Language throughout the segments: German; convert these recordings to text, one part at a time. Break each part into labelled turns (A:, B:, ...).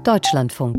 A: Deutschlandfunk.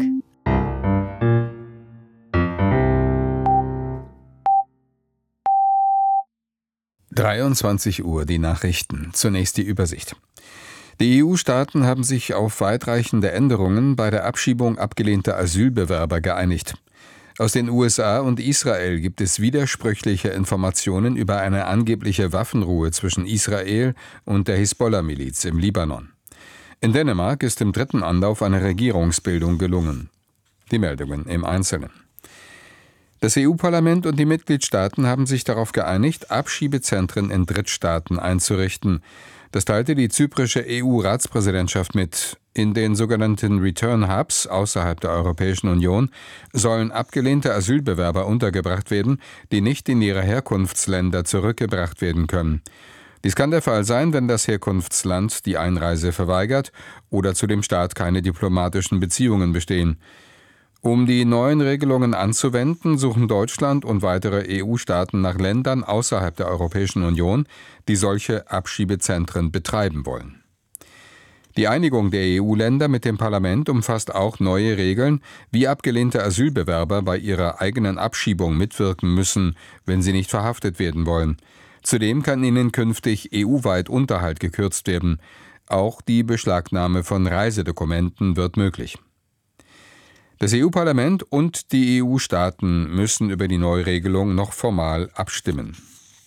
B: Uhr, die Nachrichten. Zunächst die Übersicht. Die EU-Staaten haben sich auf weitreichende Änderungen bei der Abschiebung abgelehnter Asylbewerber geeinigt. Aus den USA und Israel gibt es widersprüchliche Informationen über eine angebliche Waffenruhe zwischen Israel und der Hisbollah-Miliz im Libanon. In Dänemark ist im dritten Anlauf eine Regierungsbildung gelungen. Die Meldungen im Einzelnen. Das EU-Parlament und die Mitgliedstaaten haben sich darauf geeinigt, Abschiebezentren in Drittstaaten einzurichten. Das teilte die zyprische EU-Ratspräsidentschaft mit. In den sogenannten Return Hubs außerhalb der Europäischen Union sollen abgelehnte Asylbewerber untergebracht werden, die nicht in ihre Herkunftsländer zurückgebracht werden können. Dies kann der Fall sein, wenn das Herkunftsland die Einreise verweigert oder zu dem Staat keine diplomatischen Beziehungen bestehen. Um die neuen Regelungen anzuwenden, suchen Deutschland und weitere EU-Staaten nach Ländern außerhalb der Europäischen Union, die solche Abschiebezentren betreiben wollen. Die Einigung der EU-Länder mit dem Parlament umfasst auch neue Regeln, wie abgelehnte Asylbewerber bei ihrer eigenen Abschiebung mitwirken müssen, wenn sie nicht verhaftet werden wollen. Zudem kann ihnen künftig EU-weit Unterhalt gekürzt werden. Auch die Beschlagnahme von Reisedokumenten wird möglich. Das EU-Parlament und die EU-Staaten müssen über die Neuregelung noch formal abstimmen.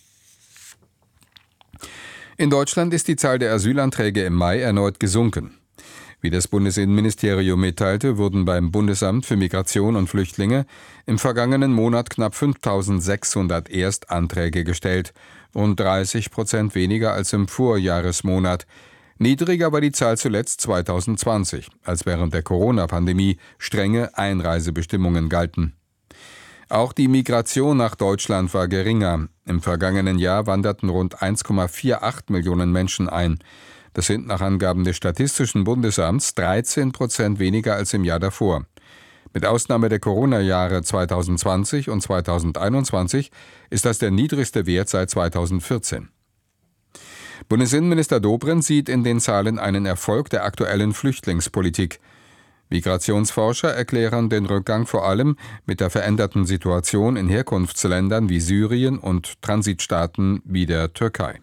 B: In Deutschland ist die Zahl der Asylanträge im Mai erneut gesunken. Wie das Bundesinnenministerium mitteilte, wurden beim Bundesamt für Migration und Flüchtlinge im vergangenen Monat knapp 5.600 Erstanträge gestellt, rund 30% weniger als im Vorjahresmonat. Niedriger war die Zahl zuletzt 2020, als während der Corona-Pandemie strenge Einreisebestimmungen galten. Auch die Migration nach Deutschland war geringer. Im vergangenen Jahr wanderten rund 1,48 Millionen Menschen ein. Das sind nach Angaben des Statistischen Bundesamts 13% weniger als im Jahr davor. Mit Ausnahme der Corona-Jahre 2020 und 2021 ist das der niedrigste Wert seit 2014. Bundesinnenminister Dobrindt sieht in den Zahlen einen Erfolg der aktuellen Flüchtlingspolitik. Migrationsforscher erklären den Rückgang vor allem mit der veränderten Situation in Herkunftsländern wie Syrien und Transitstaaten wie der Türkei.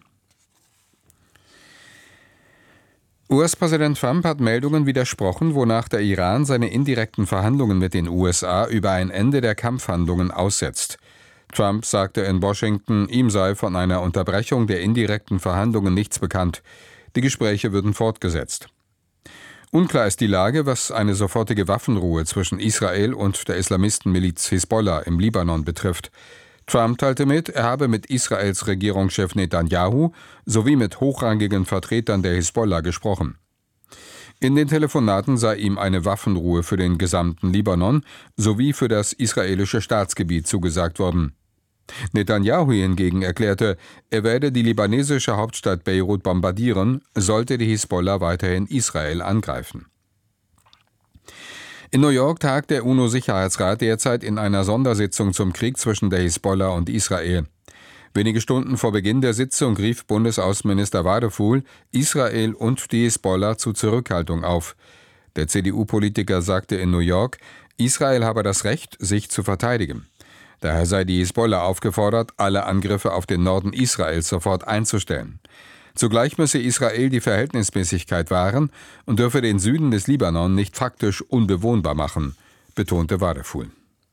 B: US-Präsident Trump hat Meldungen widersprochen, wonach der Iran seine indirekten Verhandlungen mit den USA über ein Ende der Kampfhandlungen aussetzt. Trump sagte in Washington, ihm sei von einer Unterbrechung der indirekten Verhandlungen nichts bekannt. Die Gespräche würden fortgesetzt. Unklar ist die Lage, was eine sofortige Waffenruhe zwischen Israel und der Islamistenmiliz Hisbollah im Libanon betrifft. Trump teilte mit, er habe mit Israels Regierungschef Netanyahu sowie mit hochrangigen Vertretern der Hisbollah gesprochen. In den Telefonaten sei ihm eine Waffenruhe für den gesamten Libanon sowie für das israelische Staatsgebiet zugesagt worden. Netanyahu hingegen erklärte, er werde die libanesische Hauptstadt Beirut bombardieren, sollte die Hisbollah weiterhin Israel angreifen. In New York tagt der UNO-Sicherheitsrat derzeit in einer Sondersitzung zum Krieg zwischen der Hisbollah und Israel. Wenige Stunden vor Beginn der Sitzung rief Bundesaußenminister Wadefuhl Israel und die Hisbollah zu Zurückhaltung auf. Der CDU-Politiker sagte in New York, Israel habe das Recht, sich zu verteidigen. Daher sei die Hisbollah aufgefordert, alle Angriffe auf den Norden Israels sofort einzustellen. Zugleich müsse Israel die Verhältnismäßigkeit wahren und dürfe den Süden des Libanon nicht faktisch unbewohnbar machen, betonte Wadefuhl.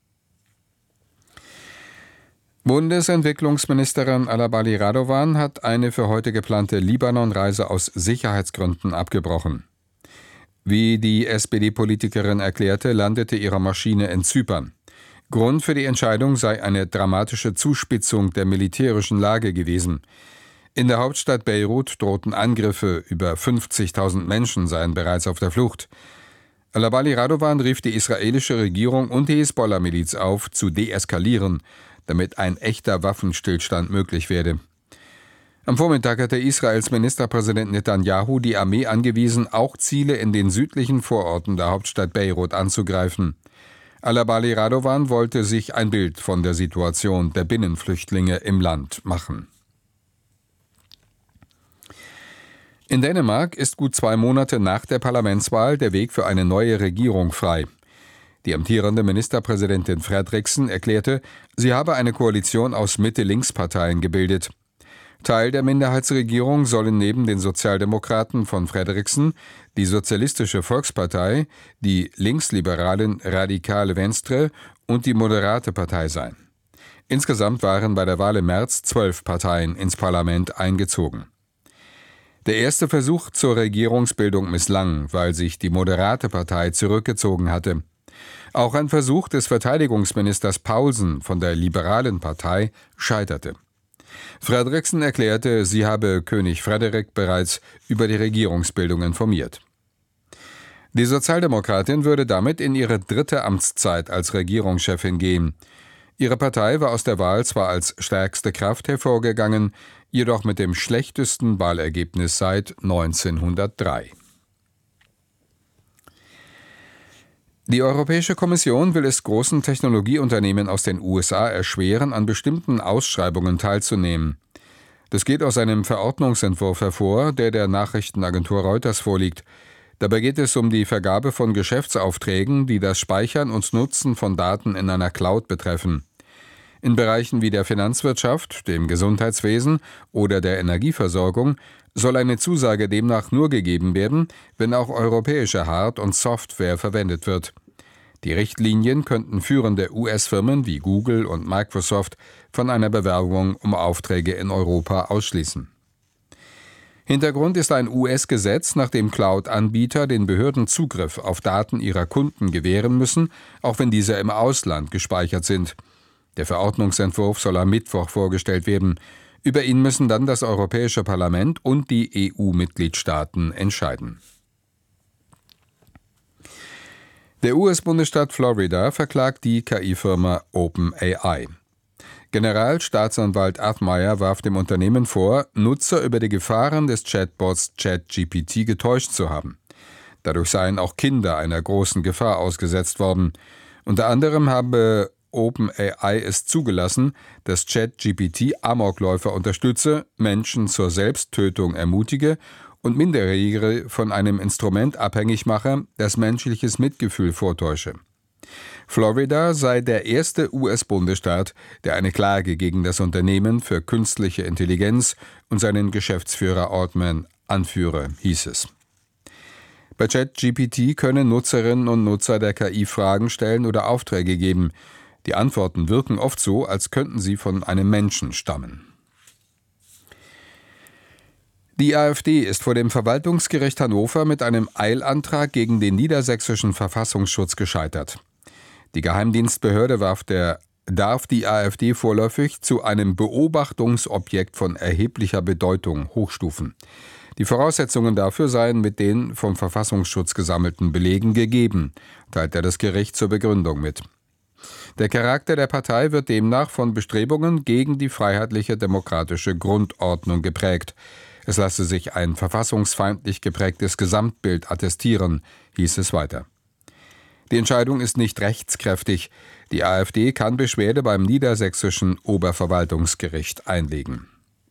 B: Bundesentwicklungsministerin Alabali Radovan hat eine für heute geplante Libanon-Reise aus Sicherheitsgründen abgebrochen. Wie die SPD-Politikerin erklärte, landete ihre Maschine in Zypern. Grund für die Entscheidung sei eine dramatische Zuspitzung der militärischen Lage gewesen. In der Hauptstadt Beirut drohten Angriffe, über 50.000 Menschen seien bereits auf der Flucht. Alabali Radovan rief die israelische Regierung und die Hisbollah-Miliz auf, zu deeskalieren, damit ein echter Waffenstillstand möglich werde. Am Vormittag hatte Israels Ministerpräsident Netanyahu die Armee angewiesen, auch Ziele in den südlichen Vororten der Hauptstadt Beirut anzugreifen. Alabali Radovan wollte sich ein Bild von der Situation der Binnenflüchtlinge im Land machen. In Dänemark ist gut 2 Monate nach der Parlamentswahl der Weg für eine neue Regierung frei. Die amtierende Ministerpräsidentin Frederiksen erklärte, sie habe eine Koalition aus Mitte-Links-Parteien gebildet. Teil der Minderheitsregierung sollen neben den Sozialdemokraten von Frederiksen die Sozialistische Volkspartei, die linksliberalen Radikale Venstre und die Moderate Partei sein. Insgesamt waren bei der Wahl im März 12 Parteien ins Parlament eingezogen. Der erste Versuch zur Regierungsbildung misslang, weil sich die Moderate Partei zurückgezogen hatte. Auch ein Versuch des Verteidigungsministers Paulsen von der Liberalen Partei scheiterte. Frederiksen erklärte, sie habe König Frederik bereits über die Regierungsbildung informiert. Die Sozialdemokratin würde damit in ihre 3. Amtszeit als Regierungschefin gehen. Ihre Partei war aus der Wahl zwar als stärkste Kraft hervorgegangen, jedoch mit dem schlechtesten Wahlergebnis seit 1903. Die Europäische Kommission will es großen Technologieunternehmen aus den USA erschweren, an bestimmten Ausschreibungen teilzunehmen. Das geht aus einem Verordnungsentwurf hervor, der der Nachrichtenagentur Reuters vorliegt. Dabei geht es um die Vergabe von Geschäftsaufträgen, die das Speichern und Nutzen von Daten in einer Cloud betreffen. In Bereichen wie der Finanzwirtschaft, dem Gesundheitswesen oder der Energieversorgung soll eine Zusage demnach nur gegeben werden, wenn auch europäische Hard- und Software verwendet wird. Die Richtlinien könnten führende US-Firmen wie Google und Microsoft von einer Bewerbung um Aufträge in Europa ausschließen. Hintergrund ist ein US-Gesetz, nach dem Cloud-Anbieter den Behörden Zugriff auf Daten ihrer Kunden gewähren müssen, auch wenn diese im Ausland gespeichert sind. Der Verordnungsentwurf soll am Mittwoch vorgestellt werden. Über ihn müssen dann das Europäische Parlament und die EU-Mitgliedstaaten entscheiden. Der US-Bundesstaat Florida verklagt die KI-Firma OpenAI. Generalstaatsanwalt Athmeier warf dem Unternehmen vor, Nutzer über die Gefahren des Chatbots ChatGPT getäuscht zu haben. Dadurch seien auch Kinder einer großen Gefahr ausgesetzt worden. Unter anderem habe OpenAI es zugelassen, dass ChatGPT Amokläufer unterstütze, Menschen zur Selbsttötung ermutige und Minderjährige von einem Instrument abhängig mache, das menschliches Mitgefühl vortäusche. Florida sei der erste US-Bundesstaat, der eine Klage gegen das Unternehmen für künstliche Intelligenz und seinen Geschäftsführer Altman anführe, hieß es. Bei ChatGPT können Nutzerinnen und Nutzer der KI Fragen stellen oder Aufträge geben. Die Antworten wirken oft so, als könnten sie von einem Menschen stammen. Die AfD ist vor dem Verwaltungsgericht Hannover mit einem Eilantrag gegen den niedersächsischen Verfassungsschutz gescheitert. Die Geheimdienstbehörde darf die AfD vorläufig zu einem Beobachtungsobjekt von erheblicher Bedeutung hochstufen. Die Voraussetzungen dafür seien mit den vom Verfassungsschutz gesammelten Belegen gegeben, teilte das Gericht zur Begründung mit. Der Charakter der Partei wird demnach von Bestrebungen gegen die freiheitliche demokratische Grundordnung geprägt. Es lasse sich ein verfassungsfeindlich geprägtes Gesamtbild attestieren, hieß es weiter. Die Entscheidung ist nicht rechtskräftig. Die AfD kann Beschwerde beim niedersächsischen Oberverwaltungsgericht einlegen.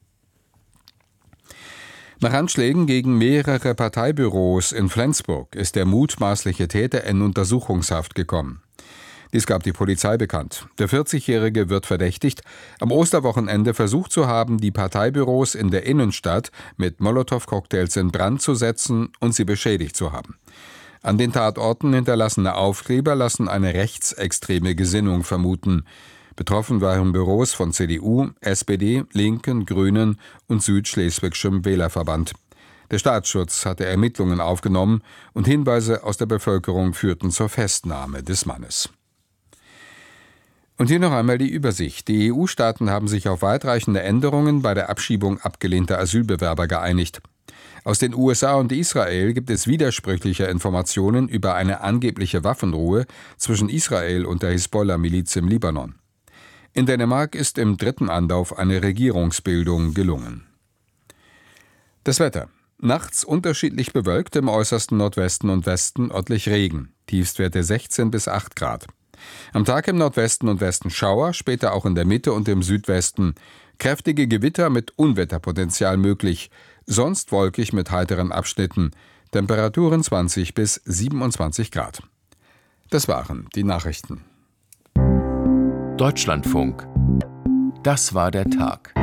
B: Nach Anschlägen gegen mehrere Parteibüros in Flensburg ist der mutmaßliche Täter in Untersuchungshaft gekommen. Dies gab die Polizei bekannt. Der 40-Jährige wird verdächtigt, am Osterwochenende versucht zu haben, die Parteibüros in der Innenstadt mit Molotow-Cocktails in Brand zu setzen und sie beschädigt zu haben. An den Tatorten hinterlassene Aufkleber lassen eine rechtsextreme Gesinnung vermuten. Betroffen waren Büros von CDU, SPD, Linken, Grünen und Südschleswigschem Wählerverband. Der Staatsschutz hatte Ermittlungen aufgenommen und Hinweise aus der Bevölkerung führten zur Festnahme des Mannes. Und hier noch einmal die Übersicht. Die EU-Staaten haben sich auf weitreichende Änderungen bei der Abschiebung abgelehnter Asylbewerber geeinigt. Aus den USA und Israel gibt es widersprüchliche Informationen über eine angebliche Waffenruhe zwischen Israel und der Hisbollah-Miliz im Libanon. In Dänemark ist im 3. Anlauf eine Regierungsbildung gelungen. Das Wetter. Nachts unterschiedlich bewölkt, im äußersten Nordwesten und Westen örtlich Regen. Tiefstwerte 16 bis 8 Grad. Am Tag im Nordwesten und Westen Schauer, später auch in der Mitte und im Südwesten. Kräftige Gewitter mit Unwetterpotenzial möglich. sonst wolkig mit heiteren Abschnitten, Temperaturen 20 bis 27 Grad. Das waren die Nachrichten.
A: Deutschlandfunk. Das war der Tag.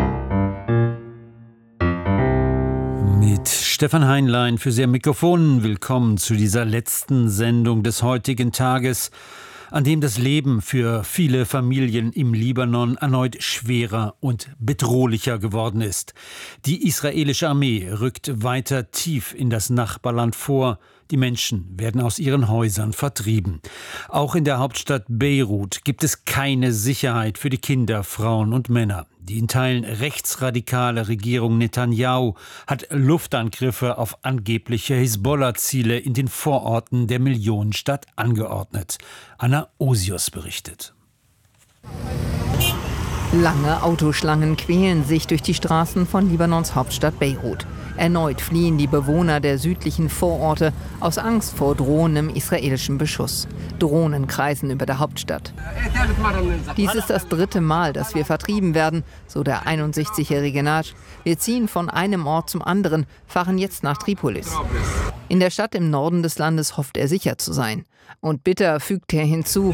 C: Mit Stefan Heinlein für Sie am Mikrofon. Willkommen zu dieser letzten Sendung des heutigen Tages, an dem das Leben für viele Familien im Libanon erneut schwerer und bedrohlicher geworden ist. Die israelische Armee rückt weiter tief in das Nachbarland vor. Die Menschen werden aus ihren Häusern vertrieben. Auch in der Hauptstadt Beirut gibt es keine Sicherheit für die Kinder, Frauen und Männer. Die in Teilen rechtsradikale Regierung Netanyahu hat Luftangriffe auf angebliche Hisbollah-Ziele in den Vororten der Millionenstadt angeordnet. Anna Osius berichtet.
D: Lange Autoschlangen quälen sich durch die Straßen von Libanons Hauptstadt Beirut. Erneut fliehen die Bewohner der südlichen Vororte aus Angst vor drohendem israelischen Beschuss. Drohnen kreisen über der Hauptstadt. Dies ist das 3. Mal, dass wir vertrieben werden, so der 61-jährige Nagy. Wir ziehen von einem Ort zum anderen, fahren jetzt nach Tripolis. In der Stadt im Norden des Landes hofft er sicher zu sein. Und bitter fügt er hinzu,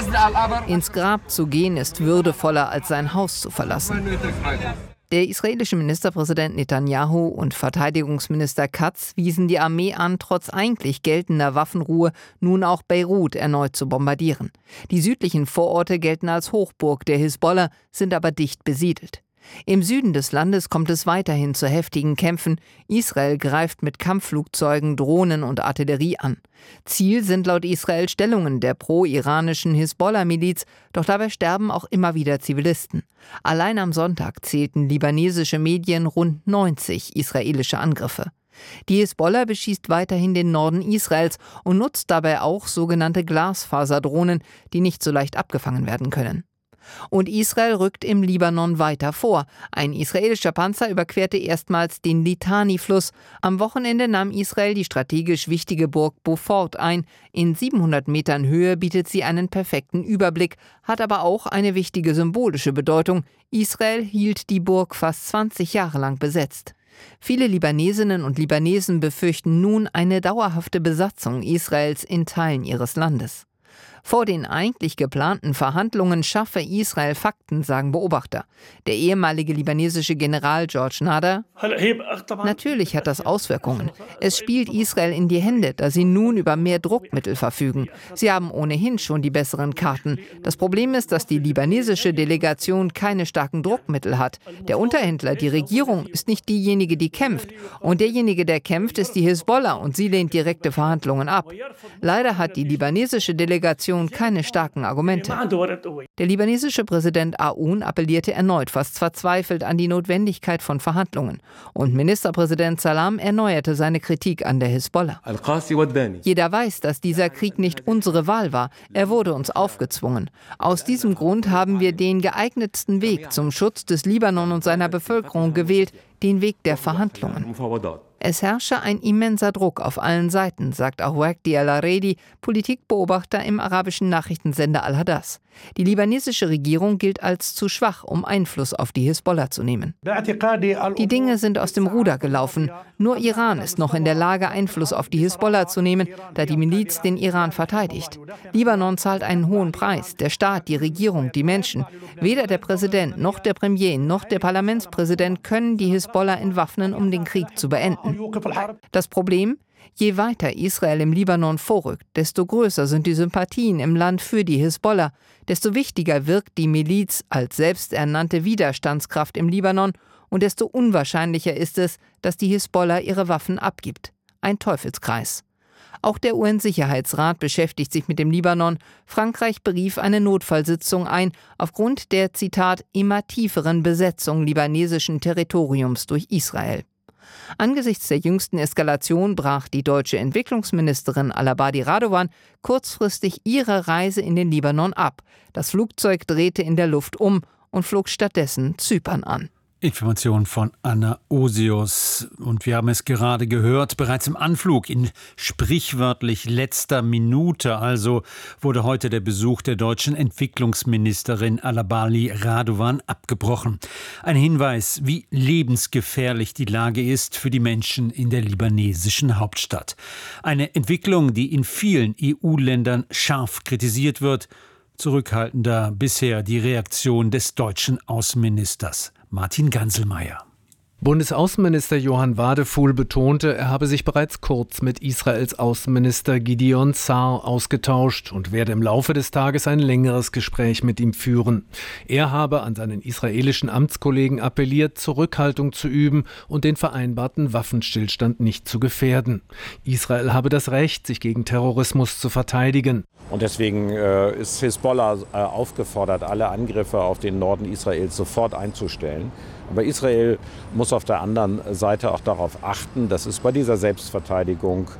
D: ins Grab zu gehen ist würdevoller, als sein Haus zu verlassen. Der israelische Ministerpräsident Netanyahu und Verteidigungsminister Katz wiesen die Armee an, trotz eigentlich geltender Waffenruhe nun auch Beirut erneut zu bombardieren. Die südlichen Vororte gelten als Hochburg der Hisbollah, sind aber dicht besiedelt. Im Süden des Landes kommt es weiterhin zu heftigen Kämpfen. Israel greift mit Kampfflugzeugen, Drohnen und Artillerie an. Ziel sind laut Israel Stellungen der pro-iranischen Hisbollah-Miliz, doch dabei sterben auch immer wieder Zivilisten. Allein am Sonntag zählten libanesische Medien rund 90 israelische Angriffe. Die Hisbollah beschießt weiterhin den Norden Israels und nutzt dabei auch sogenannte Glasfaserdrohnen, die nicht so leicht abgefangen werden können. Und Israel rückt im Libanon weiter vor. Ein israelischer Panzer überquerte erstmals den Litani-Fluss. Am Wochenende nahm Israel die strategisch wichtige Burg Beaufort ein. In 700 Metern Höhe bietet sie einen perfekten Überblick, hat aber auch eine wichtige symbolische Bedeutung. Israel hielt die Burg fast 20 Jahre lang besetzt. Viele Libanesinnen und Libanesen befürchten nun eine dauerhafte Besatzung Israels in Teilen ihres Landes. Vor den eigentlich geplanten Verhandlungen schaffe Israel Fakten, sagen Beobachter. Der ehemalige libanesische General George Nader: Natürlich hat das Auswirkungen. Es spielt Israel in die Hände, da sie nun über mehr Druckmittel verfügen. Sie haben ohnehin schon die besseren Karten. Das Problem ist, dass die libanesische Delegation keine starken Druckmittel hat. Der Unterhändler, die Regierung, ist nicht diejenige, die kämpft. Und derjenige, der kämpft, ist die Hisbollah und sie lehnt direkte Verhandlungen ab. Leider hat die libanesische Delegation keine starken Argumente. Der libanesische Präsident Aoun appellierte erneut fast verzweifelt an die Notwendigkeit von Verhandlungen. Und Ministerpräsident Salam erneuerte seine Kritik an der Hisbollah. Jeder weiß, dass dieser Krieg nicht unsere Wahl war. Er wurde uns aufgezwungen. Aus diesem Grund haben wir den geeignetsten Weg zum Schutz des Libanon und seiner Bevölkerung gewählt, den Weg der Verhandlungen. Es herrsche ein immenser Druck auf allen Seiten, sagt auch Waqti al-Aredi, Politikbeobachter im arabischen Nachrichtensender Al-Hadas. Die libanesische Regierung gilt als zu schwach, um Einfluss auf die Hisbollah zu nehmen. Die Dinge sind aus dem Ruder gelaufen. Nur Iran ist noch in der Lage, Einfluss auf die Hisbollah zu nehmen, da die Miliz den Iran verteidigt. Libanon zahlt einen hohen Preis, der Staat, die Regierung, die Menschen. Weder der Präsident noch der Premier noch der Parlamentspräsident können die Hisbollah entwaffnen, um den Krieg zu beenden. Das Problem? Je weiter Israel im Libanon vorrückt, desto größer sind die Sympathien im Land für die Hisbollah, desto wichtiger wirkt die Miliz als selbsternannte Widerstandskraft im Libanon und desto unwahrscheinlicher ist es, dass die Hisbollah ihre Waffen abgibt. Ein Teufelskreis. Auch der UN-Sicherheitsrat beschäftigt sich mit dem Libanon. Frankreich berief eine Notfallsitzung ein, aufgrund der, Zitat, immer tieferen Besetzung libanesischen Territoriums durch Israel. Angesichts der jüngsten Eskalation brach die deutsche Entwicklungsministerin Al-Abadi Radovan kurzfristig ihre Reise in den Libanon ab. Das Flugzeug drehte in der Luft um und flog stattdessen Zypern an.
C: Information von Anna Osius. Und wir haben es gerade gehört, bereits im Anflug, in sprichwörtlich letzter Minute also, wurde heute der Besuch der deutschen Entwicklungsministerin Alabali Radovan abgebrochen. Ein Hinweis, wie lebensgefährlich die Lage ist für die Menschen in der libanesischen Hauptstadt. Eine Entwicklung, die in vielen EU-Ländern scharf kritisiert wird. Zurückhaltender bisher die Reaktion des deutschen Außenministers Martin Ganselmeier.
E: Bundesaußenminister Johann Wadefuhl betonte, er habe sich bereits kurz mit Israels Außenminister Gideon Sa'ar ausgetauscht und werde im Laufe des Tages ein längeres Gespräch mit ihm führen. Er habe an seinen israelischen Amtskollegen appelliert, Zurückhaltung zu üben und den vereinbarten Waffenstillstand nicht zu gefährden. Israel habe das Recht, sich gegen Terrorismus zu verteidigen.
F: Und deswegen ist Hisbollah aufgefordert, alle Angriffe auf den Norden Israels sofort einzustellen. Aber Israel muss auf der anderen Seite auch darauf achten, dass es bei dieser Selbstverteidigung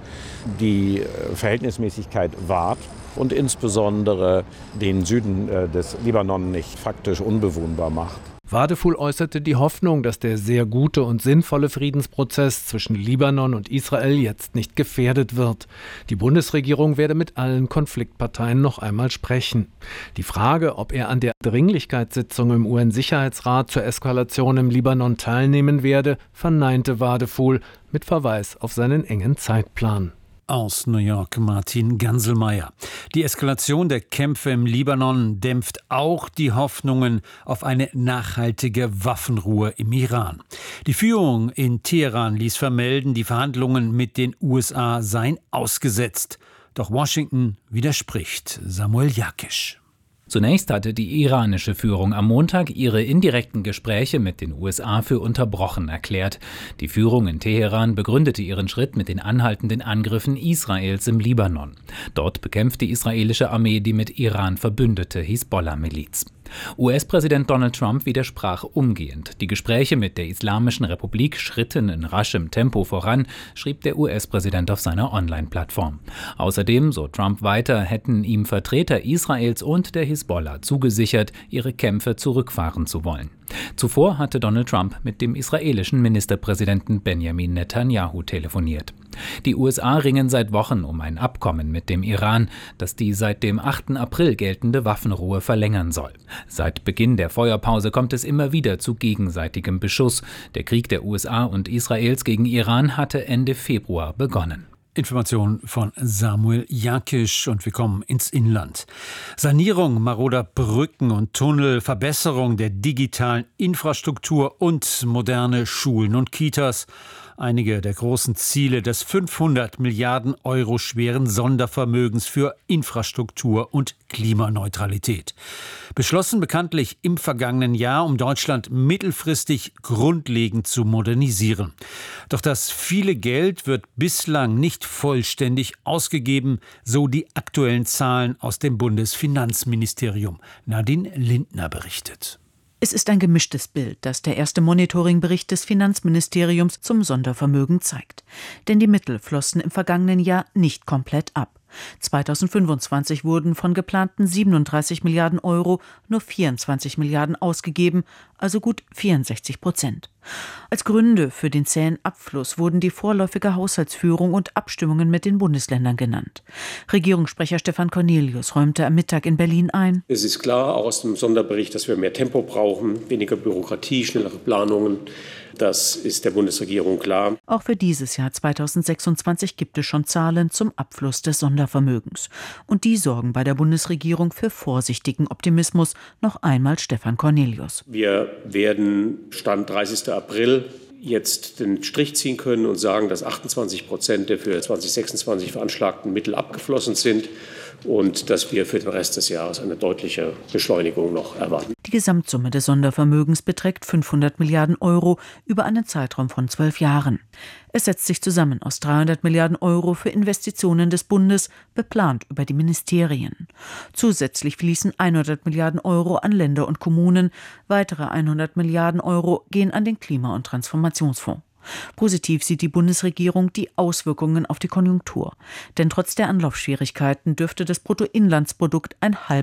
F: die Verhältnismäßigkeit wahrt und insbesondere den Süden des Libanon nicht faktisch unbewohnbar macht.
E: Wadefuhl äußerte die Hoffnung, dass der sehr gute und sinnvolle Friedensprozess zwischen Libanon und Israel jetzt nicht gefährdet wird. Die Bundesregierung werde mit allen Konfliktparteien noch einmal sprechen. Die Frage, ob er an der Dringlichkeitssitzung im UN-Sicherheitsrat zur Eskalation im Libanon teilnehmen werde, verneinte Wadefuhl mit Verweis auf seinen engen Zeitplan.
C: Aus New York Martin Ganselmeier. Die Eskalation der Kämpfe im Libanon dämpft auch die Hoffnungen auf eine nachhaltige Waffenruhe im Iran. Die Führung in Teheran ließ vermelden, die Verhandlungen mit den USA seien ausgesetzt. Doch Washington widerspricht. Samuel Jakisch.
G: Zunächst hatte die iranische Führung am Montag ihre indirekten Gespräche mit den USA für unterbrochen erklärt. Die Führung in Teheran begründete ihren Schritt mit den anhaltenden Angriffen Israels im Libanon. Dort bekämpft die israelische Armee die mit Iran verbündete Hisbollah-Miliz. US-Präsident Donald Trump widersprach umgehend. Die Gespräche mit der Islamischen Republik schritten in raschem Tempo voran, schrieb der US-Präsident auf seiner Online-Plattform. Außerdem, so Trump weiter, hätten ihm Vertreter Israels und der Hisbollah zugesichert, ihre Kämpfe zurückfahren zu wollen. Zuvor hatte Donald Trump mit dem israelischen Ministerpräsidenten Benjamin Netanyahu telefoniert. Die USA ringen seit Wochen um ein Abkommen mit dem Iran, das die seit dem 8. April geltende Waffenruhe verlängern soll. Seit Beginn der Feuerpause kommt es immer wieder zu gegenseitigem Beschuss. Der Krieg der USA und Israels gegen Iran hatte Ende Februar begonnen.
C: Information von Samuel Jakisch und wir kommen ins Inland. Sanierung maroder Brücken und Tunnel, Verbesserung der digitalen Infrastruktur und moderne Schulen und Kitas. Einige der großen Ziele des 500 Milliarden Euro schweren Sondervermögens für Infrastruktur und Klimaneutralität. Beschlossen bekanntlich im vergangenen Jahr, um Deutschland mittelfristig grundlegend zu modernisieren. Doch das viele Geld wird bislang nicht vollständig ausgegeben, so die aktuellen Zahlen aus dem Bundesfinanzministerium. Nadine Lindner berichtet.
H: Es ist ein gemischtes Bild, das der erste Monitoringbericht des Finanzministeriums zum Sondervermögen zeigt. Denn die Mittel flossen im vergangenen Jahr nicht komplett ab. 2025 wurden von geplanten 37 Milliarden Euro nur 24 Milliarden ausgegeben, also gut 64%. Als Gründe für den zähen Abfluss wurden die vorläufige Haushaltsführung und Abstimmungen mit den Bundesländern genannt. Regierungssprecher Stefan Cornelius räumte am Mittag in Berlin ein:
I: Es ist klar, auch aus dem Sonderbericht, dass wir mehr Tempo brauchen, weniger Bürokratie, schnellere Planungen. Das ist der Bundesregierung klar.
H: Auch für dieses Jahr 2026 gibt es schon Zahlen zum Abfluss des Sondervermögens. Und die sorgen bei der Bundesregierung für vorsichtigen Optimismus. Noch einmal Stefan Cornelius.
I: Wir werden Stand 30. April jetzt den Strich ziehen können und sagen, dass 28% der für 2026 veranschlagten Mittel abgeflossen sind und dass wir für den Rest des Jahres eine deutliche Beschleunigung noch erwarten.
H: Die Gesamtsumme des Sondervermögens beträgt 500 Milliarden Euro über einen Zeitraum von 12 Jahren. Es setzt sich zusammen aus 300 Milliarden Euro für Investitionen des Bundes, beplant über die Ministerien. Zusätzlich fließen 100 Milliarden Euro an Länder und Kommunen. Weitere 100 Milliarden Euro gehen an den Klima- und Transformationsfonds. Positiv sieht die Bundesregierung die Auswirkungen auf die Konjunktur. Denn trotz der Anlaufschwierigkeiten dürfte das Bruttoinlandsprodukt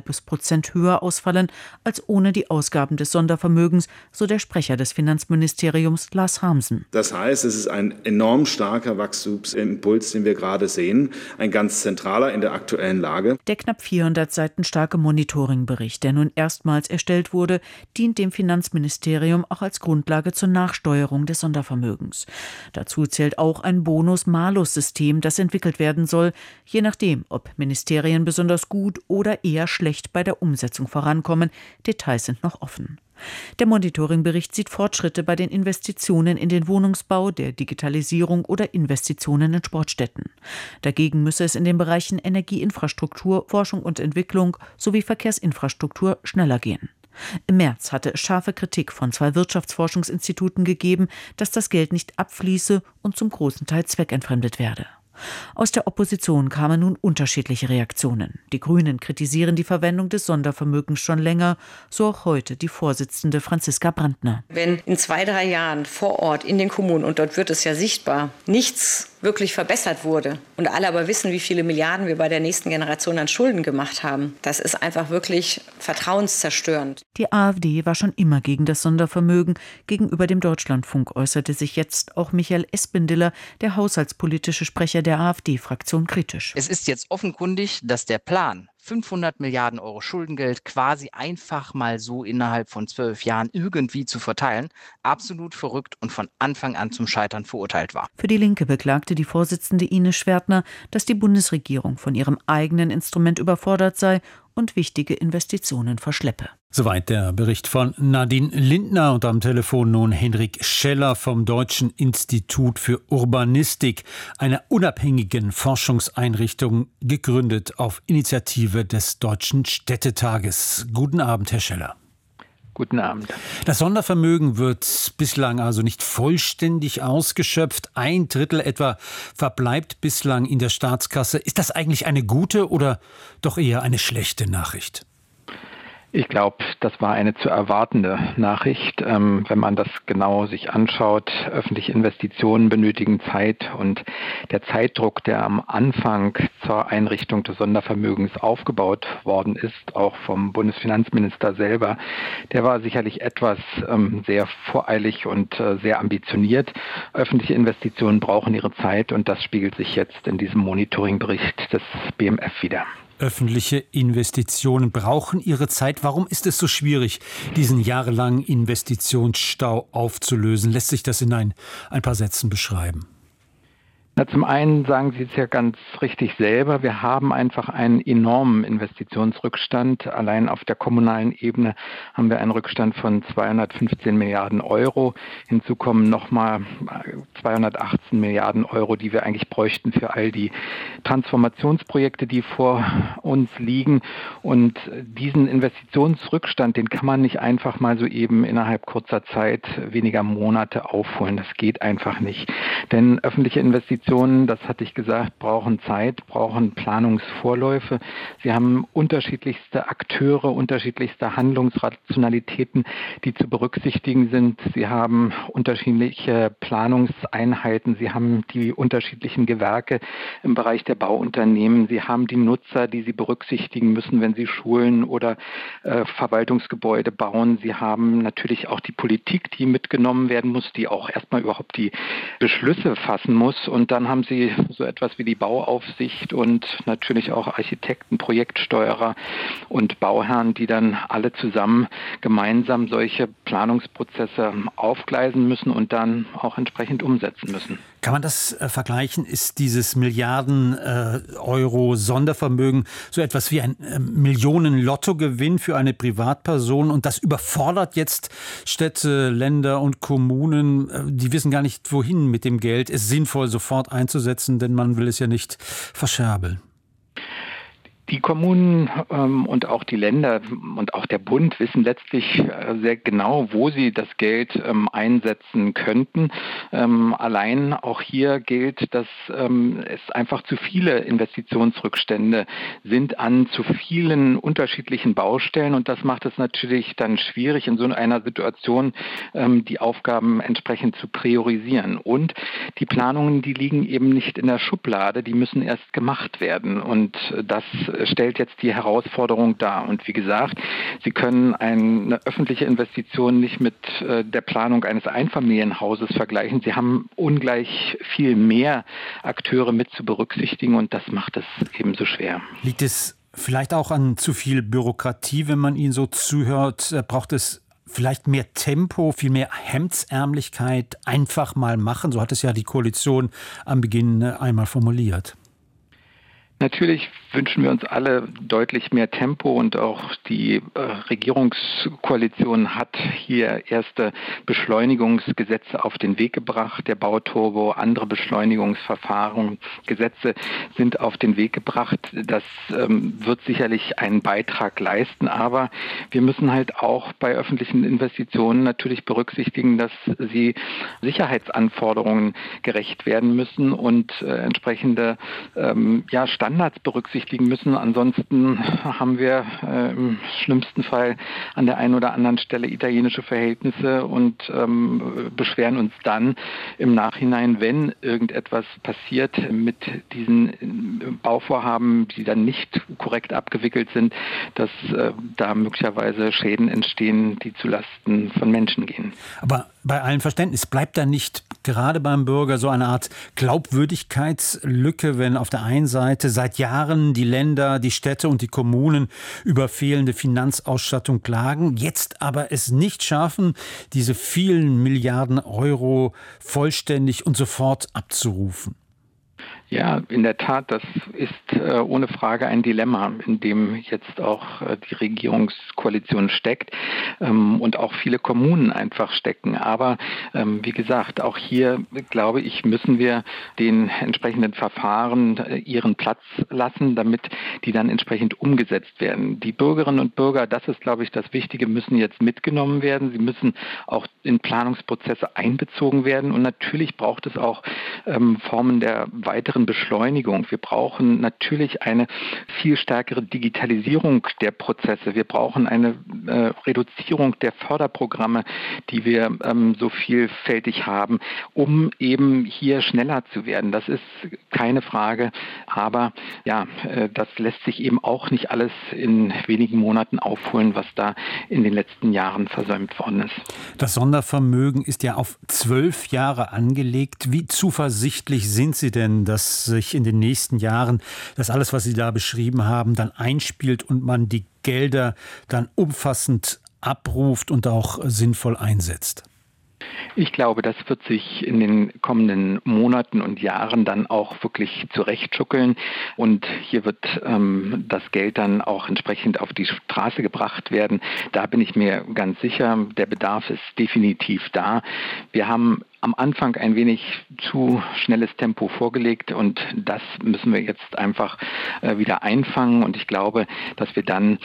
H: 0,5% höher ausfallen als ohne die Ausgaben des Sondervermögens, so der Sprecher des Finanzministeriums Lars Hamsen.
J: Das heißt, es ist ein enorm starker Wachstumsimpuls, den wir gerade sehen, ein ganz zentraler in der aktuellen Lage.
H: Der knapp 400 Seiten starke Monitoringbericht, der nun erstmals erstellt wurde, dient dem Finanzministerium auch als Grundlage zur Nachsteuerung des Sondervermögens. Dazu zählt auch ein Bonus-Malus-System, das entwickelt werden soll, je nachdem, ob Ministerien besonders gut oder eher schlecht bei der Umsetzung vorankommen. Details sind noch offen. Der Monitoringbericht sieht Fortschritte bei den Investitionen in den Wohnungsbau, der Digitalisierung oder Investitionen in Sportstätten. Dagegen müsse es in den Bereichen Energieinfrastruktur, Forschung und Entwicklung sowie Verkehrsinfrastruktur schneller gehen. Im März hatte es scharfe Kritik von 2 Wirtschaftsforschungsinstituten gegeben, dass das Geld nicht abfließe und zum großen Teil zweckentfremdet werde. Aus der Opposition kamen nun unterschiedliche Reaktionen. Die Grünen kritisieren die Verwendung des Sondervermögens schon länger, so auch heute die Vorsitzende Franziska Brandner.
K: Wenn in 2-3 Jahren vor Ort in den Kommunen, und dort wird es ja sichtbar, nichts wirklich verbessert wurde und alle aber wissen, wie viele Milliarden wir bei der nächsten Generation an Schulden gemacht haben, das ist einfach wirklich vertrauenszerstörend.
H: Die AfD war schon immer gegen das Sondervermögen. Gegenüber dem Deutschlandfunk äußerte sich jetzt auch Michael Espendiller, der haushaltspolitische Sprecher der AfD-Fraktion, kritisch.
L: Es ist jetzt offenkundig, dass der Plan, 500 Milliarden Euro Schuldengeld quasi einfach mal so innerhalb von 12 Jahren irgendwie zu verteilen, absolut verrückt und von Anfang an zum Scheitern verurteilt war.
H: Für die Linke beklagte die Vorsitzende Ines Schwertner, dass die Bundesregierung von ihrem eigenen Instrument überfordert sei und wichtige Investitionen verschleppe.
C: Soweit der Bericht von Nadine Lindner und am Telefon nun Henrik Scheller vom Deutschen Institut für Urbanistik, einer unabhängigen Forschungseinrichtung, gegründet auf Initiative des Deutschen Städtetages. Guten Abend, Herr Scheller.
M: Guten Abend.
C: Das Sondervermögen wird bislang also nicht vollständig ausgeschöpft. 1/3 etwa verbleibt bislang in der Staatskasse. Ist das eigentlich eine gute oder doch eher eine schlechte Nachricht?
M: Ich glaube, das war eine zu erwartende Nachricht. Wenn man das genau sich anschaut, öffentliche Investitionen benötigen Zeit und der Zeitdruck, der am Anfang zur Einrichtung des Sondervermögens aufgebaut worden ist, auch vom Bundesfinanzminister selber, der war sicherlich etwas sehr voreilig und sehr ambitioniert. Öffentliche Investitionen brauchen ihre Zeit und das spiegelt sich jetzt in diesem Monitoringbericht des BMF wider.
C: Öffentliche Investitionen brauchen ihre Zeit. Warum ist es so schwierig, diesen jahrelangen Investitionsstau aufzulösen? Lässt sich das in ein paar Sätzen beschreiben?
M: Zum einen sagen Sie es ja ganz richtig selber, wir haben einfach einen enormen Investitionsrückstand. Allein auf der kommunalen Ebene haben wir einen Rückstand von 215 Milliarden Euro. Hinzu kommen nochmal 218 Milliarden Euro, die wir eigentlich bräuchten für all die Transformationsprojekte, die vor uns liegen. Und diesen Investitionsrückstand, den kann man nicht einfach mal so eben innerhalb kurzer Zeit, weniger Monate aufholen. Das geht einfach nicht. Denn öffentliche Investitionen, das hatte ich gesagt, brauchen Zeit, brauchen Planungsvorläufe. Sie haben unterschiedlichste Akteure, unterschiedlichste Handlungsrationalitäten, die zu berücksichtigen sind. Sie haben unterschiedliche Planungseinheiten. Sie haben die unterschiedlichen Gewerke im Bereich der Bauunternehmen. Sie haben die Nutzer, die Sie berücksichtigen müssen, wenn Sie Schulen oder Verwaltungsgebäude bauen. Sie haben natürlich auch die Politik, die mitgenommen werden muss, die auch erstmal überhaupt die Beschlüsse fassen muss. Und dann haben Sie so etwas wie die Bauaufsicht und natürlich auch Architekten, Projektsteuerer und Bauherren, die dann alle zusammen gemeinsam solche Planungsprozesse aufgleisen müssen und dann auch entsprechend umsetzen müssen.
C: Kann man das vergleichen? Ist dieses Milliarden Euro Sondervermögen so etwas wie ein Millionen-Lottogewinn für eine Privatperson? Und das überfordert jetzt Städte, Länder und Kommunen. Die wissen gar nicht, wohin mit dem Geld. Es ist sinnvoll, sofort einzusetzen, denn man will es ja nicht verscherbeln.
M: Die Kommunen und auch die Länder und auch der Bund wissen letztlich sehr genau, wo sie das Geld einsetzen könnten. Allein auch hier gilt, dass es einfach zu viele Investitionsrückstände sind an zu vielen unterschiedlichen Baustellen, und das macht es natürlich dann schwierig, in so einer Situation die Aufgaben entsprechend zu priorisieren. Und die Planungen, die liegen eben nicht in der Schublade, die müssen erst gemacht werden, und das stellt jetzt die Herausforderung dar. Und wie gesagt, Sie können eine öffentliche Investition nicht mit der Planung eines Einfamilienhauses vergleichen. Sie haben ungleich viel mehr Akteure mit zu berücksichtigen, und das macht es eben so schwer.
C: Liegt es vielleicht auch an zu viel Bürokratie, wenn man Ihnen so zuhört? Braucht es vielleicht mehr Tempo, viel mehr Hemdsärmlichkeit, einfach mal machen? So hat es ja die Koalition am Beginn einmal formuliert.
M: Natürlich wünschen wir uns alle deutlich mehr Tempo, und auch die Regierungskoalition hat hier erste Beschleunigungsgesetze auf den Weg gebracht. Der Bauturbo, andere Beschleunigungsverfahren, Gesetze sind auf den Weg gebracht. Das wird sicherlich einen Beitrag leisten, aber wir müssen halt auch bei öffentlichen Investitionen natürlich berücksichtigen, dass sie Sicherheitsanforderungen gerecht werden müssen und entsprechende Standards berücksichtigen müssen. Ansonsten haben wir im schlimmsten Fall an der einen oder anderen Stelle italienische Verhältnisse und beschweren uns dann im Nachhinein, wenn irgendetwas passiert mit diesen Bauvorhaben, die dann nicht korrekt abgewickelt sind, dass da möglicherweise Schäden entstehen, die zulasten von Menschen gehen.
C: Aber bei allem Verständnis, bleibt da nicht gerade beim Bürger so eine Art Glaubwürdigkeitslücke, wenn auf der einen Seite seit Jahren die Länder, die Städte und die Kommunen über fehlende Finanzausstattung klagen, jetzt aber es nicht schaffen, diese vielen Milliarden Euro vollständig und sofort abzurufen?
M: Ja, in der Tat, das ist ohne Frage ein Dilemma, in dem jetzt auch die Regierungskoalition steckt und auch viele Kommunen einfach stecken. Aber wie gesagt, auch hier, glaube ich, müssen wir den entsprechenden Verfahren ihren Platz lassen, damit die dann entsprechend umgesetzt werden. Die Bürgerinnen und Bürger, das ist, glaube ich, das Wichtige, müssen jetzt mitgenommen werden. Sie müssen auch in Planungsprozesse einbezogen werden, und natürlich braucht es auch Formen der weiteren Beschleunigung. Wir brauchen natürlich eine viel stärkere Digitalisierung der Prozesse. Wir brauchen eine Reduzierung der Förderprogramme, die wir so vielfältig haben, um eben hier schneller zu werden. Das ist keine Frage, aber ja, das lässt sich eben auch nicht alles in wenigen Monaten aufholen, was da in den letzten Jahren versäumt worden ist.
C: Das Sondervermögen ist ja auf 12 Jahre angelegt. Wie zuversichtlich sind Sie denn, dass sich in den nächsten Jahren das alles, was Sie da beschrieben haben, dann einspielt und man die Gelder dann umfassend abruft und auch sinnvoll einsetzt?
M: Ich glaube, das wird sich in den kommenden Monaten und Jahren dann auch wirklich zurechtschuckeln, und hier wird das Geld dann auch entsprechend auf die Straße gebracht werden. Da bin ich mir ganz sicher, der Bedarf ist definitiv da. Wir haben am Anfang ein wenig zu schnelles Tempo vorgelegt, und das müssen wir jetzt einfach wieder einfangen, und ich glaube, dass wir dann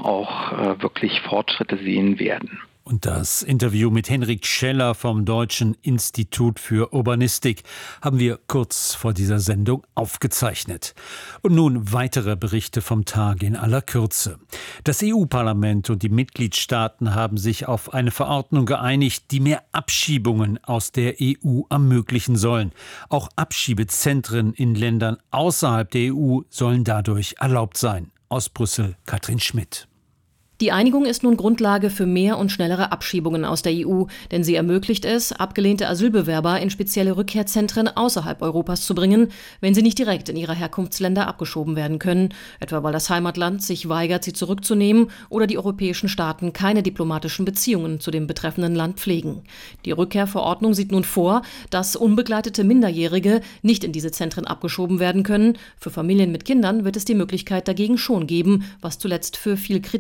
M: auch wirklich Fortschritte sehen werden.
C: Und das Interview mit Henrik Scheller vom Deutschen Institut für Urbanistik haben wir kurz vor dieser Sendung aufgezeichnet. Und nun weitere Berichte vom Tag in aller Kürze. Das EU-Parlament und die Mitgliedstaaten haben sich auf eine Verordnung geeinigt, die mehr Abschiebungen aus der EU ermöglichen sollen. Auch Abschiebezentren in Ländern außerhalb der EU sollen dadurch erlaubt sein. Aus Brüssel Katrin Schmidt.
N: Die Einigung ist nun Grundlage für mehr und schnellere Abschiebungen aus der EU, denn sie ermöglicht es, abgelehnte Asylbewerber in spezielle Rückkehrzentren außerhalb Europas zu bringen, wenn sie nicht direkt in ihre Herkunftsländer abgeschoben werden können, etwa weil das Heimatland sich weigert, sie zurückzunehmen oder die europäischen Staaten keine diplomatischen Beziehungen zu dem betreffenden Land pflegen. Die Rückkehrverordnung sieht nun vor, dass unbegleitete Minderjährige nicht in diese Zentren abgeschoben werden können. Für Familien mit Kindern wird es die Möglichkeit dagegen schon geben, was zuletzt für viel Kritik gesorgt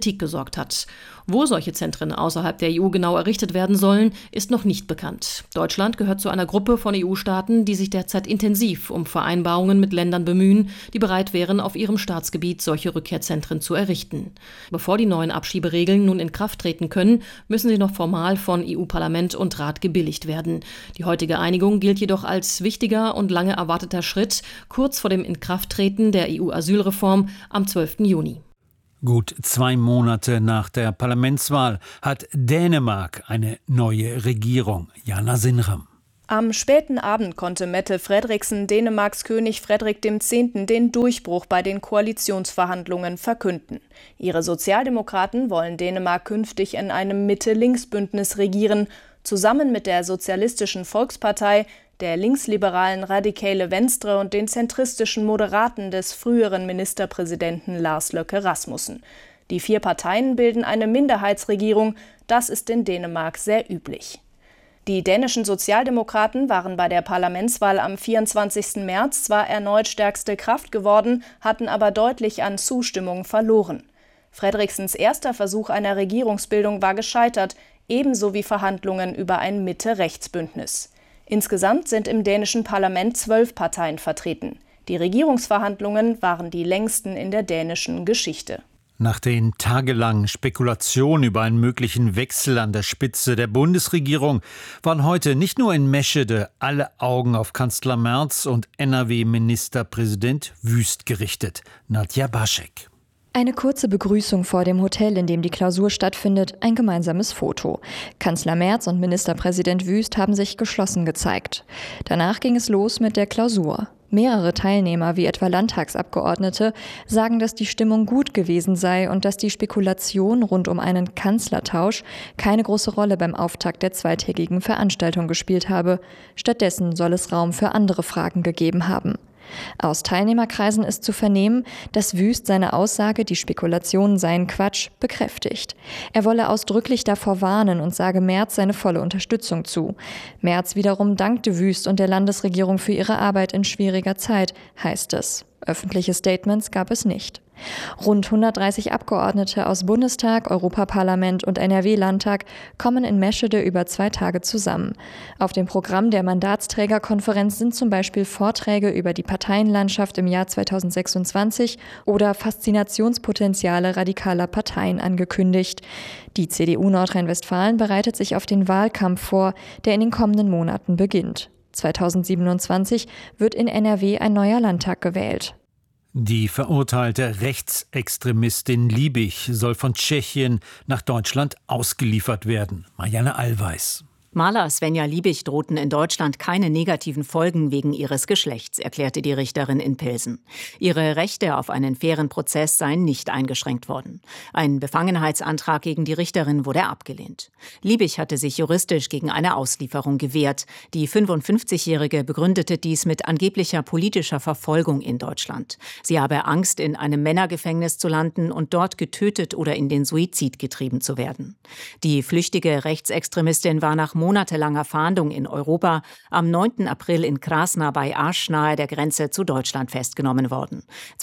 N: gesorgt hat. Wo solche Zentren außerhalb der EU genau errichtet werden sollen, ist noch nicht bekannt. Deutschland gehört zu einer Gruppe von EU-Staaten, die sich derzeit intensiv um Vereinbarungen mit Ländern bemühen, die bereit wären, auf ihrem Staatsgebiet solche Rückkehrzentren zu errichten. Bevor die neuen Abschieberegeln nun in Kraft treten können, müssen sie noch formal von EU-Parlament und Rat gebilligt werden. Die heutige Einigung gilt jedoch als wichtiger und lange erwarteter Schritt, kurz vor dem Inkrafttreten der EU-Asylreform am 12. Juni.
C: Gut 2 Monate nach der Parlamentswahl hat Dänemark eine neue Regierung. Jana Sinram.
O: Am späten Abend konnte Mette Frederiksen Dänemarks König Frederik X. den Durchbruch bei den Koalitionsverhandlungen verkünden. Ihre Sozialdemokraten wollen Dänemark künftig in einem Mitte-Links-Bündnis regieren, zusammen mit der Sozialistischen Volkspartei, der linksliberalen Radikale Venstre und den zentristischen Moderaten des früheren Ministerpräsidenten Lars Løkke Rasmussen. Die 4 Parteien bilden eine Minderheitsregierung, das ist in Dänemark sehr üblich. Die dänischen Sozialdemokraten waren bei der Parlamentswahl am 24. März zwar erneut stärkste Kraft geworden, hatten aber deutlich an Zustimmung verloren. Frederiksens erster Versuch einer Regierungsbildung war gescheitert, ebenso wie Verhandlungen über ein Mitte-Rechts-Bündnis. Insgesamt sind im dänischen Parlament 12 Parteien vertreten. Die Regierungsverhandlungen waren die längsten in der dänischen Geschichte.
C: Nach den tagelangen Spekulationen über einen möglichen Wechsel an der Spitze der Bundesregierung waren heute nicht nur in Meschede alle Augen auf Kanzler Merz und NRW-Ministerpräsident Wüst gerichtet. Nadja Baschek.
P: Eine kurze Begrüßung vor dem Hotel, in dem die Klausur stattfindet, ein gemeinsames Foto. Kanzler Merz und Ministerpräsident Wüst haben sich geschlossen gezeigt. Danach ging es los mit der Klausur. Mehrere Teilnehmer, wie etwa Landtagsabgeordnete, sagen, dass die Stimmung gut gewesen sei und dass die Spekulation rund um einen Kanzlertausch keine große Rolle beim Auftakt der zweitägigen Veranstaltung gespielt habe. Stattdessen soll es Raum für andere Fragen gegeben haben. Aus Teilnehmerkreisen ist zu vernehmen, dass Wüst seine Aussage, die Spekulationen seien Quatsch, bekräftigt. Er wolle ausdrücklich davor warnen und sage Merz seine volle Unterstützung zu. Merz wiederum dankte Wüst und der Landesregierung für ihre Arbeit in schwieriger Zeit, heißt es. Öffentliche Statements gab es nicht. Rund 130 Abgeordnete aus Bundestag, Europaparlament und NRW-Landtag kommen in Meschede über 2 Tage zusammen. Auf dem Programm der Mandatsträgerkonferenz sind zum Beispiel Vorträge über die Parteienlandschaft im Jahr 2026 oder Faszinationspotenziale radikaler Parteien angekündigt. Die CDU Nordrhein-Westfalen bereitet sich auf den Wahlkampf vor, der in den kommenden Monaten beginnt. 2027 wird in NRW ein neuer Landtag gewählt.
C: Die verurteilte Rechtsextremistin Liebig soll von Tschechien nach Deutschland ausgeliefert werden. Marianne Allweis.
Q: Maler Svenja Liebig drohten in Deutschland keine negativen Folgen wegen ihres Geschlechts, erklärte die Richterin in Pilsen. Ihre Rechte auf einen fairen Prozess seien nicht eingeschränkt worden. Ein Befangenheitsantrag gegen die Richterin wurde abgelehnt. Liebig hatte sich juristisch gegen eine Auslieferung gewehrt. Die 55-Jährige begründete dies mit angeblicher politischer Verfolgung in Deutschland. Sie habe Angst, in einem Männergefängnis zu landen und dort getötet oder in den Suizid getrieben zu werden. Die flüchtige Rechtsextremistin war nach monatelanger Fahndung in Europa am 9. April in Krasna bei Asch nahe der Grenze zu Deutschland festgenommen worden.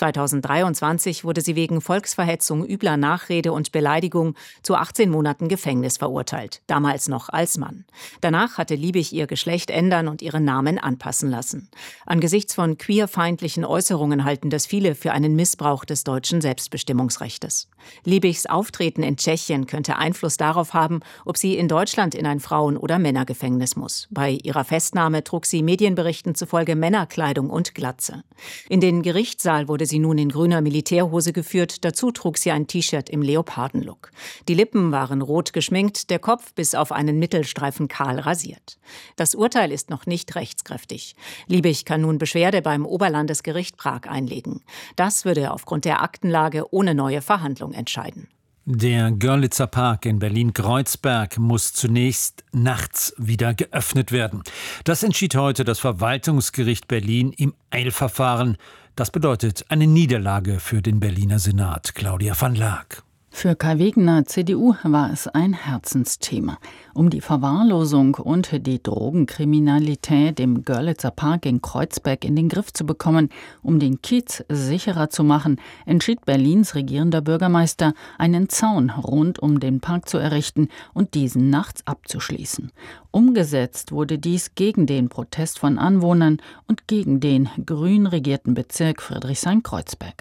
Q: 2023 wurde sie wegen Volksverhetzung, übler Nachrede und Beleidigung zu 18 Monaten Gefängnis verurteilt, damals noch als Mann. Danach hatte Liebig ihr Geschlecht ändern und ihren Namen anpassen lassen. Angesichts von queerfeindlichen Äußerungen halten das viele für einen Missbrauch des deutschen Selbstbestimmungsrechtes. Liebigs Auftreten in Tschechien könnte Einfluss darauf haben, ob sie in Deutschland in ein Frauen- oder Männergefängnis muss. Bei ihrer Festnahme trug sie Medienberichten zufolge Männerkleidung und Glatze. In den Gerichtssaal wurde sie nun in grüner Militärhose geführt, dazu trug sie ein T-Shirt im Leopardenlook. Die Lippen waren rot geschminkt, der Kopf bis auf einen Mittelstreifen kahl rasiert. Das Urteil ist noch nicht rechtskräftig. Liebig kann nun Beschwerde beim Oberlandesgericht Prag einlegen. Das würde aufgrund der Aktenlage ohne neue Verhandlung entscheiden.
C: Der Görlitzer Park in Berlin-Kreuzberg muss zunächst nachts wieder geöffnet werden. Das entschied heute das Verwaltungsgericht Berlin im Eilverfahren. Das bedeutet eine Niederlage für den Berliner Senat. Claudia van Laak.
R: Für Kai Wegener, CDU, war es ein Herzensthema. Um die Verwahrlosung und die Drogenkriminalität im Görlitzer Park in Kreuzberg in den Griff zu bekommen, um den Kiez sicherer zu machen, entschied Berlins regierender Bürgermeister, einen Zaun rund um den Park zu errichten und diesen nachts abzuschließen. Umgesetzt wurde dies gegen den Protest von Anwohnern und gegen den grün regierten Bezirk Friedrichshain-Kreuzberg.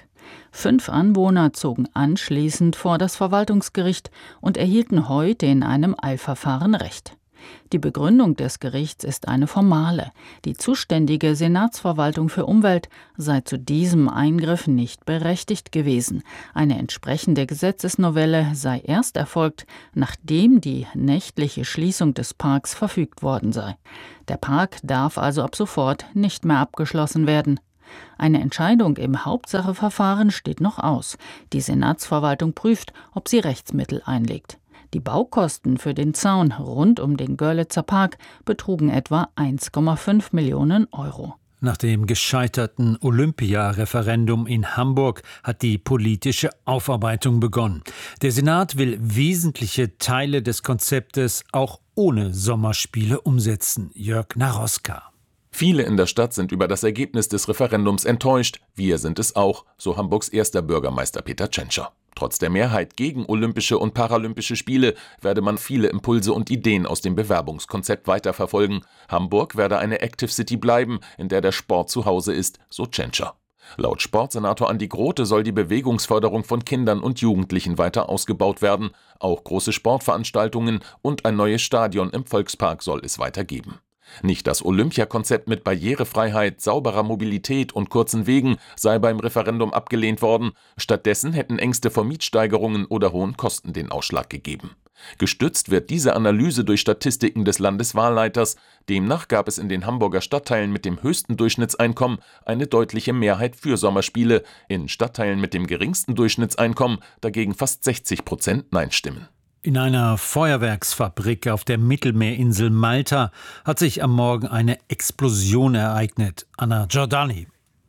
R: 5 Anwohner zogen anschließend vor das Verwaltungsgericht und erhielten heute in einem Eilverfahren Recht. Die Begründung des Gerichts ist eine formale. Die zuständige Senatsverwaltung für Umwelt sei zu diesem Eingriff nicht berechtigt gewesen. Eine entsprechende Gesetzesnovelle sei erst erfolgt, nachdem die nächtliche Schließung des Parks verfügt worden sei. Der Park darf also ab sofort nicht mehr abgeschlossen werden. Eine Entscheidung im Hauptsacheverfahren steht noch aus. Die Senatsverwaltung prüft, ob sie Rechtsmittel einlegt. Die Baukosten für den Zaun rund um den Görlitzer Park betrugen etwa 1,5 Millionen Euro.
C: Nach dem gescheiterten Olympia-Referendum in Hamburg hat die politische Aufarbeitung begonnen. Der Senat will wesentliche Teile des Konzeptes auch ohne Sommerspiele umsetzen. Jörg Naroska.
S: Viele in der Stadt sind über das Ergebnis des Referendums enttäuscht. Wir sind es auch, so Hamburgs erster Bürgermeister Peter Tschentscher. Trotz der Mehrheit gegen Olympische und Paralympische Spiele werde man viele Impulse und Ideen aus dem Bewerbungskonzept weiterverfolgen. Hamburg werde eine Active City bleiben, in der der Sport zu Hause ist, so Tschentscher. Laut Sportsenator Andi Grote soll die Bewegungsförderung von Kindern und Jugendlichen weiter ausgebaut werden. Auch große Sportveranstaltungen und ein neues Stadion im Volkspark soll es weiter geben. Nicht das Olympiakonzept mit Barrierefreiheit, sauberer Mobilität und kurzen Wegen sei beim Referendum abgelehnt worden. Stattdessen hätten Ängste vor Mietsteigerungen oder hohen Kosten den Ausschlag gegeben. Gestützt wird diese Analyse durch Statistiken des Landeswahlleiters. Demnach gab es in den Hamburger Stadtteilen mit dem höchsten Durchschnittseinkommen eine deutliche Mehrheit für Sommerspiele, in Stadtteilen mit dem geringsten Durchschnittseinkommen dagegen fast 60% Nein-Stimmen.
C: In einer Feuerwerksfabrik auf der Mittelmeerinsel Malta hat sich am Morgen eine Explosion ereignet. Anna Giordani.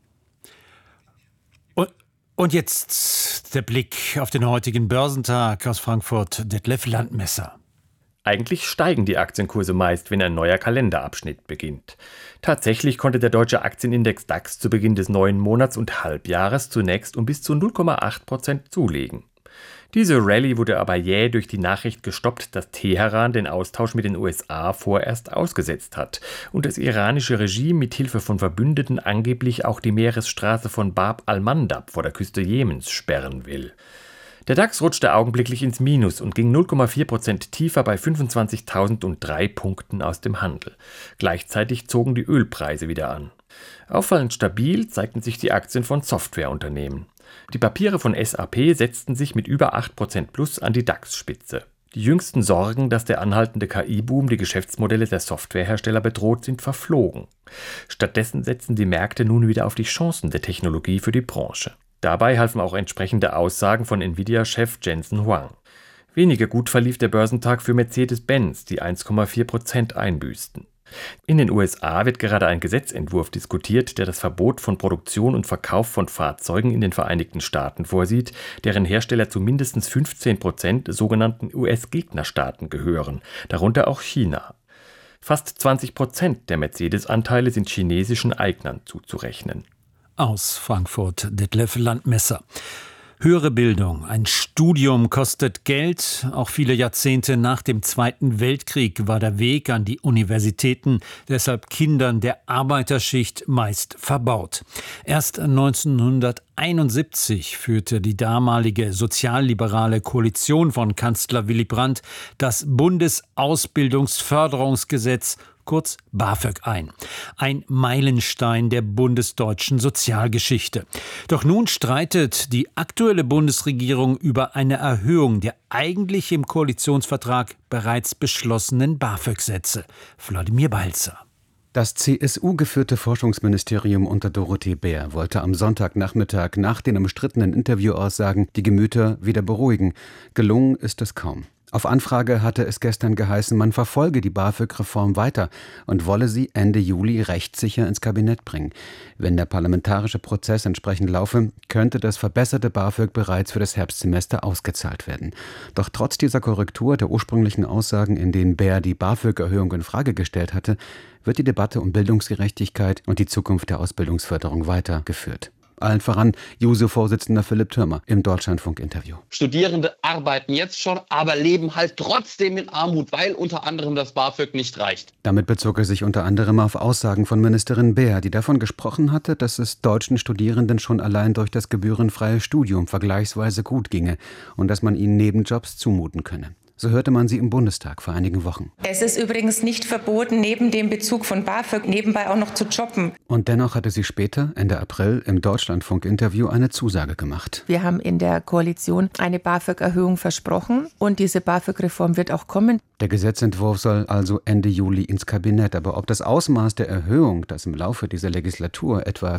C: Und jetzt der Blick auf den heutigen Börsentag aus Frankfurt. Detlef Landmesser.
T: Eigentlich steigen die Aktienkurse meist, wenn ein neuer Kalenderabschnitt beginnt. Tatsächlich konnte der deutsche Aktienindex DAX zu Beginn des neuen Monats und Halbjahres zunächst um bis zu 0,8% zulegen. Diese Rallye wurde aber jäh durch die Nachricht gestoppt, dass Teheran den Austausch mit den USA vorerst ausgesetzt hat und das iranische Regime mit Hilfe von Verbündeten angeblich auch die Meeresstraße von Bab al-Mandab vor der Küste Jemens sperren will. Der DAX rutschte augenblicklich ins Minus und ging 0,4% tiefer bei 25.003 Punkten aus dem Handel. Gleichzeitig zogen die Ölpreise wieder an. Auffallend stabil zeigten sich die Aktien von Softwareunternehmen. Die Papiere von SAP setzten sich mit über 8% plus an die DAX-Spitze. Die jüngsten Sorgen, dass der anhaltende KI-Boom die Geschäftsmodelle der Softwarehersteller bedroht, sind verflogen. Stattdessen setzen die Märkte nun wieder auf die Chancen der Technologie für die Branche. Dabei halfen auch entsprechende Aussagen von Nvidia-Chef Jensen Huang. Weniger gut verlief der Börsentag für Mercedes-Benz, die 1,4% einbüßten. In den USA wird gerade ein Gesetzentwurf diskutiert, der das Verbot von Produktion und Verkauf von Fahrzeugen in den Vereinigten Staaten vorsieht, deren Hersteller zu mindestens 15% sogenannten US-Gegnerstaaten gehören, darunter auch China. Fast 20% der Mercedes-Anteile sind chinesischen Eignern zuzurechnen.
C: Aus Frankfurt Detlef Landmesser. Höhere Bildung, ein Studium kostet Geld. Auch viele Jahrzehnte nach dem Zweiten Weltkrieg war der Weg an die Universitäten deshalb Kindern der Arbeiterschicht meist verbaut. Erst 1971 führte die damalige sozialliberale Koalition von Kanzler Willy Brandt das Bundesausbildungsförderungsgesetz, kurz BAföG, ein. Ein Meilenstein der bundesdeutschen Sozialgeschichte. Doch nun streitet die aktuelle Bundesregierung über eine Erhöhung der eigentlich im Koalitionsvertrag bereits beschlossenen BAföG-Sätze. Wladimir Balzer.
U: Das CSU-geführte Forschungsministerium unter Dorothee Bär wollte am Sonntagnachmittag nach den umstrittenen Interviewaussagen die Gemüter wieder beruhigen. Gelungen ist es kaum. Auf Anfrage hatte es gestern geheißen, man verfolge die BAföG-Reform weiter und wolle sie Ende Juli rechtssicher ins Kabinett bringen. Wenn der parlamentarische Prozess entsprechend laufe, könnte das verbesserte BAföG bereits für das Herbstsemester ausgezahlt werden. Doch trotz dieser Korrektur der ursprünglichen Aussagen, in denen Baer die BAföG-Erhöhung in Frage gestellt hatte, wird die Debatte um Bildungsgerechtigkeit und die Zukunft der Ausbildungsförderung weitergeführt. Allen voran JUSO-Vorsitzender Philipp Thürmer im Deutschlandfunk-Interview.
B: Studierende arbeiten jetzt schon, aber leben halt trotzdem in Armut, weil unter anderem das BAföG nicht reicht.
U: Damit bezog er sich unter anderem auf Aussagen von Ministerin Baer, die davon gesprochen hatte, dass es deutschen Studierenden schon allein durch das gebührenfreie Studium vergleichsweise gut ginge und dass man ihnen Nebenjobs zumuten könne. So hörte man sie im Bundestag vor einigen Wochen.
V: Es ist übrigens nicht verboten, neben dem Bezug von BAföG nebenbei auch noch zu jobben.
U: Und dennoch hatte sie später, Ende April, im Deutschlandfunk-Interview eine Zusage gemacht.
V: Wir haben in der Koalition eine BAföG-Erhöhung versprochen und diese BAföG-Reform wird auch kommen.
U: Der Gesetzentwurf soll also Ende Juli ins Kabinett. Aber ob das Ausmaß der Erhöhung, das im Laufe dieser Legislatur etwa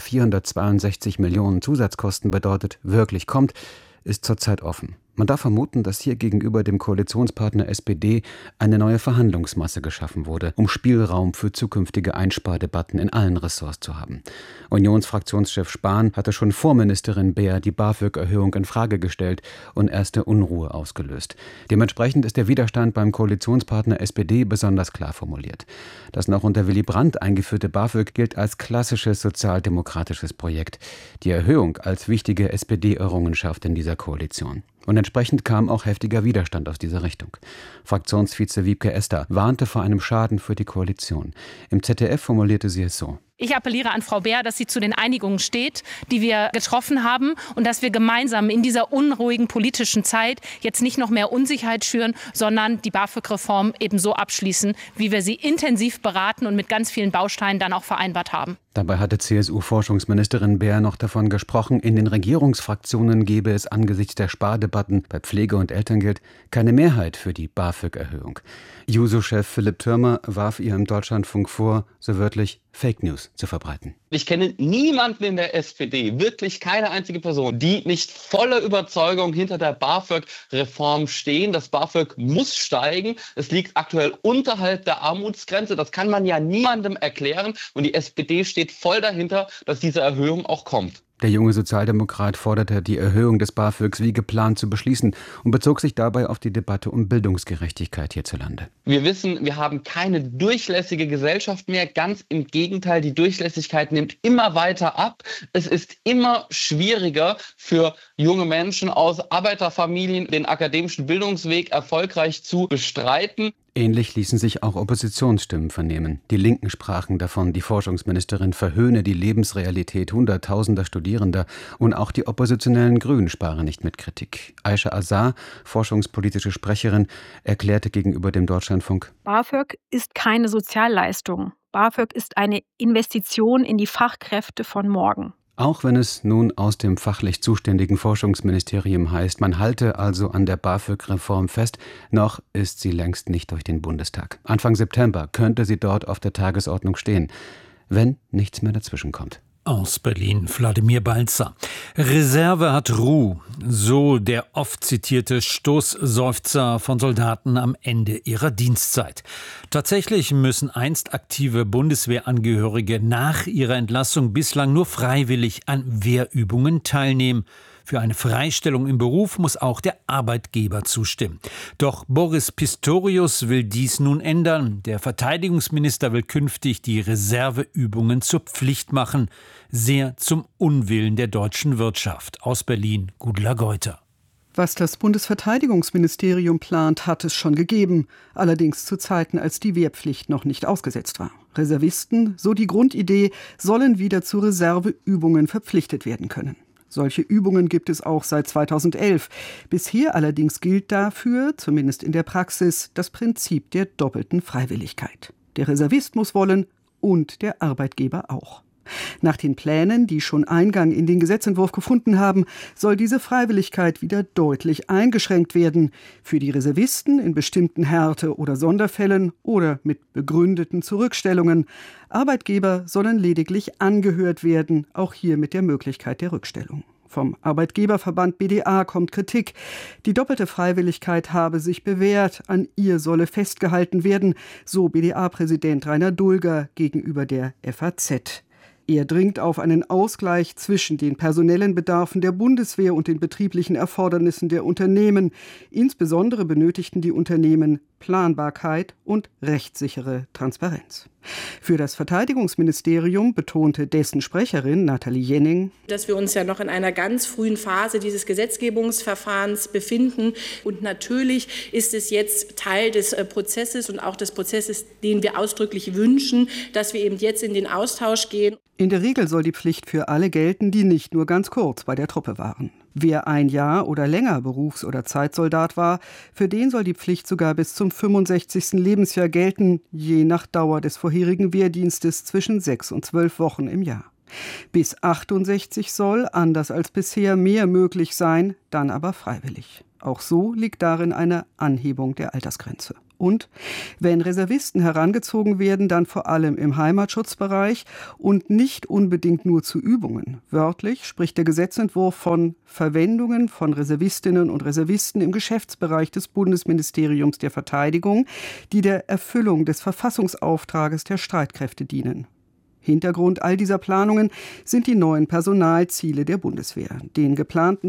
U: 462 Millionen Zusatzkosten bedeutet, wirklich kommt, ist zurzeit offen. Man darf vermuten, dass hier gegenüber dem Koalitionspartner SPD eine neue Verhandlungsmasse geschaffen wurde, um Spielraum für zukünftige Einspardebatten in allen Ressorts zu haben. Unionsfraktionschef Spahn hatte schon vor Ministerin Baer die BAföG-Erhöhung in Frage gestellt und erste Unruhe ausgelöst. Dementsprechend ist der Widerstand beim Koalitionspartner SPD besonders klar formuliert. Das noch unter Willy Brandt eingeführte BAföG gilt als klassisches sozialdemokratisches Projekt. Die Erhöhung als wichtige SPD-Errungenschaft in dieser Koalition. Und entsprechend kam auch heftiger Widerstand aus dieser Richtung. Fraktionsvize Wiebke Ester warnte vor einem Schaden für die Koalition. Im ZDF formulierte sie es so:
W: Ich appelliere an Frau Baer, dass sie zu den Einigungen steht, die wir getroffen haben und dass wir gemeinsam in dieser unruhigen politischen Zeit jetzt nicht noch mehr Unsicherheit schüren, sondern die BAföG-Reform eben so abschließen, wie wir sie intensiv beraten und mit ganz vielen Bausteinen dann auch vereinbart haben.
U: Dabei hatte CSU-Forschungsministerin Baer noch davon gesprochen, in den Regierungsfraktionen gebe es angesichts der Spardebatten bei Pflege- und Elterngeld keine Mehrheit für die BAföG-Erhöhung. JUSO-Chef Philipp Thürmer warf ihr im Deutschlandfunk vor, so wörtlich Fake News zu verbreiten.
B: Ich kenne niemanden in der SPD, wirklich keine einzige Person, die nicht voller Überzeugung hinter der BAföG-Reform stehen. Das BAföG muss steigen. Es liegt aktuell unterhalb der Armutsgrenze. Das kann man ja niemandem erklären. Und die SPD steht voll dahinter, dass diese Erhöhung auch kommt.
U: Der junge Sozialdemokrat forderte, die Erhöhung des BAföGs wie geplant zu beschließen und bezog sich dabei auf die Debatte um Bildungsgerechtigkeit hierzulande.
B: Wir wissen, wir haben keine durchlässige Gesellschaft mehr. Ganz im Gegenteil, die Durchlässigkeit nimmt immer weiter ab. Es ist immer schwieriger für junge Menschen aus Arbeiterfamilien, den akademischen Bildungsweg erfolgreich zu bestreiten.
U: Ähnlich ließen sich auch Oppositionsstimmen vernehmen. Die Linken sprachen davon, die Forschungsministerin verhöhne die Lebensrealität Hunderttausender Studierender und auch die oppositionellen Grünen sparen nicht mit Kritik. Aisha Azar, forschungspolitische Sprecherin, erklärte gegenüber dem Deutschlandfunk:
X: BAföG ist keine Sozialleistung. BAföG ist eine Investition in die Fachkräfte von morgen.
U: Auch wenn es nun aus dem fachlich zuständigen Forschungsministerium heißt, man halte also an der BAföG-Reform fest, noch ist sie längst nicht durch den Bundestag. Anfang September könnte sie dort auf der Tagesordnung stehen, wenn nichts mehr dazwischenkommt.
C: Aus Berlin, Wladimir Balzer. Reserve hat Ruhe, so der oft zitierte Stoßseufzer von Soldaten am Ende ihrer Dienstzeit. Tatsächlich müssen einst aktive Bundeswehrangehörige nach ihrer Entlassung bislang nur freiwillig an Wehrübungen teilnehmen. Für eine Freistellung im Beruf muss auch der Arbeitgeber zustimmen. Doch Boris Pistorius will dies nun ändern. Der Verteidigungsminister will künftig die Reserveübungen zur Pflicht machen. Sehr zum Unwillen der deutschen Wirtschaft. Aus Berlin, Gudula Geuter.
Y: Was das Bundesverteidigungsministerium plant, hat es schon gegeben. Allerdings zu Zeiten, als die Wehrpflicht noch nicht ausgesetzt war. Reservisten, so die Grundidee, sollen wieder zu Reserveübungen verpflichtet werden können. Solche Übungen gibt es auch seit 2011. Bisher allerdings gilt dafür, zumindest in der Praxis, das Prinzip der doppelten Freiwilligkeit. Der Reservist muss wollen und der Arbeitgeber auch. Nach den Plänen, die schon Eingang in den Gesetzentwurf gefunden haben, soll diese Freiwilligkeit wieder deutlich eingeschränkt werden. Für die Reservisten in bestimmten Härte- oder Sonderfällen oder mit begründeten Zurückstellungen. Arbeitgeber sollen lediglich angehört werden, auch hier mit der Möglichkeit der Rückstellung. Vom Arbeitgeberverband BDA kommt Kritik. Die doppelte Freiwilligkeit habe sich bewährt. An ihr solle festgehalten werden, so BDA-Präsident Rainer Dulger gegenüber der FAZ. Er dringt auf einen Ausgleich zwischen den personellen Bedarfen der Bundeswehr und den betrieblichen Erfordernissen der Unternehmen. Insbesondere benötigten die Unternehmen Planbarkeit und rechtssichere Transparenz. Für das Verteidigungsministerium betonte dessen Sprecherin Nathalie Jenning,
A: dass wir uns ja noch in einer ganz frühen Phase dieses Gesetzgebungsverfahrens befinden. Und natürlich ist es jetzt Teil des Prozesses und auch des Prozesses, den wir ausdrücklich wünschen, dass wir eben jetzt in den Austausch gehen.
Y: In der Regel soll die Pflicht für alle gelten, die nicht nur ganz kurz bei der Truppe waren. Wer ein Jahr oder länger Berufs- oder Zeitsoldat war, für den soll die Pflicht sogar bis zum 65. Lebensjahr gelten, je nach Dauer des vorherigen Wehrdienstes zwischen 6 und 12 Wochen im Jahr. Bis 68 soll, anders als bisher, mehr möglich sein, dann aber freiwillig. Auch so liegt darin eine Anhebung der Altersgrenze. Und wenn Reservisten herangezogen werden, dann vor allem im Heimatschutzbereich und nicht unbedingt nur zu Übungen. Wörtlich spricht der Gesetzentwurf von Verwendungen von Reservistinnen und Reservisten im Geschäftsbereich des Bundesministeriums der Verteidigung, die der Erfüllung des Verfassungsauftrages der Streitkräfte dienen. Hintergrund all dieser Planungen sind die neuen Personalziele der Bundeswehr. Den geplanten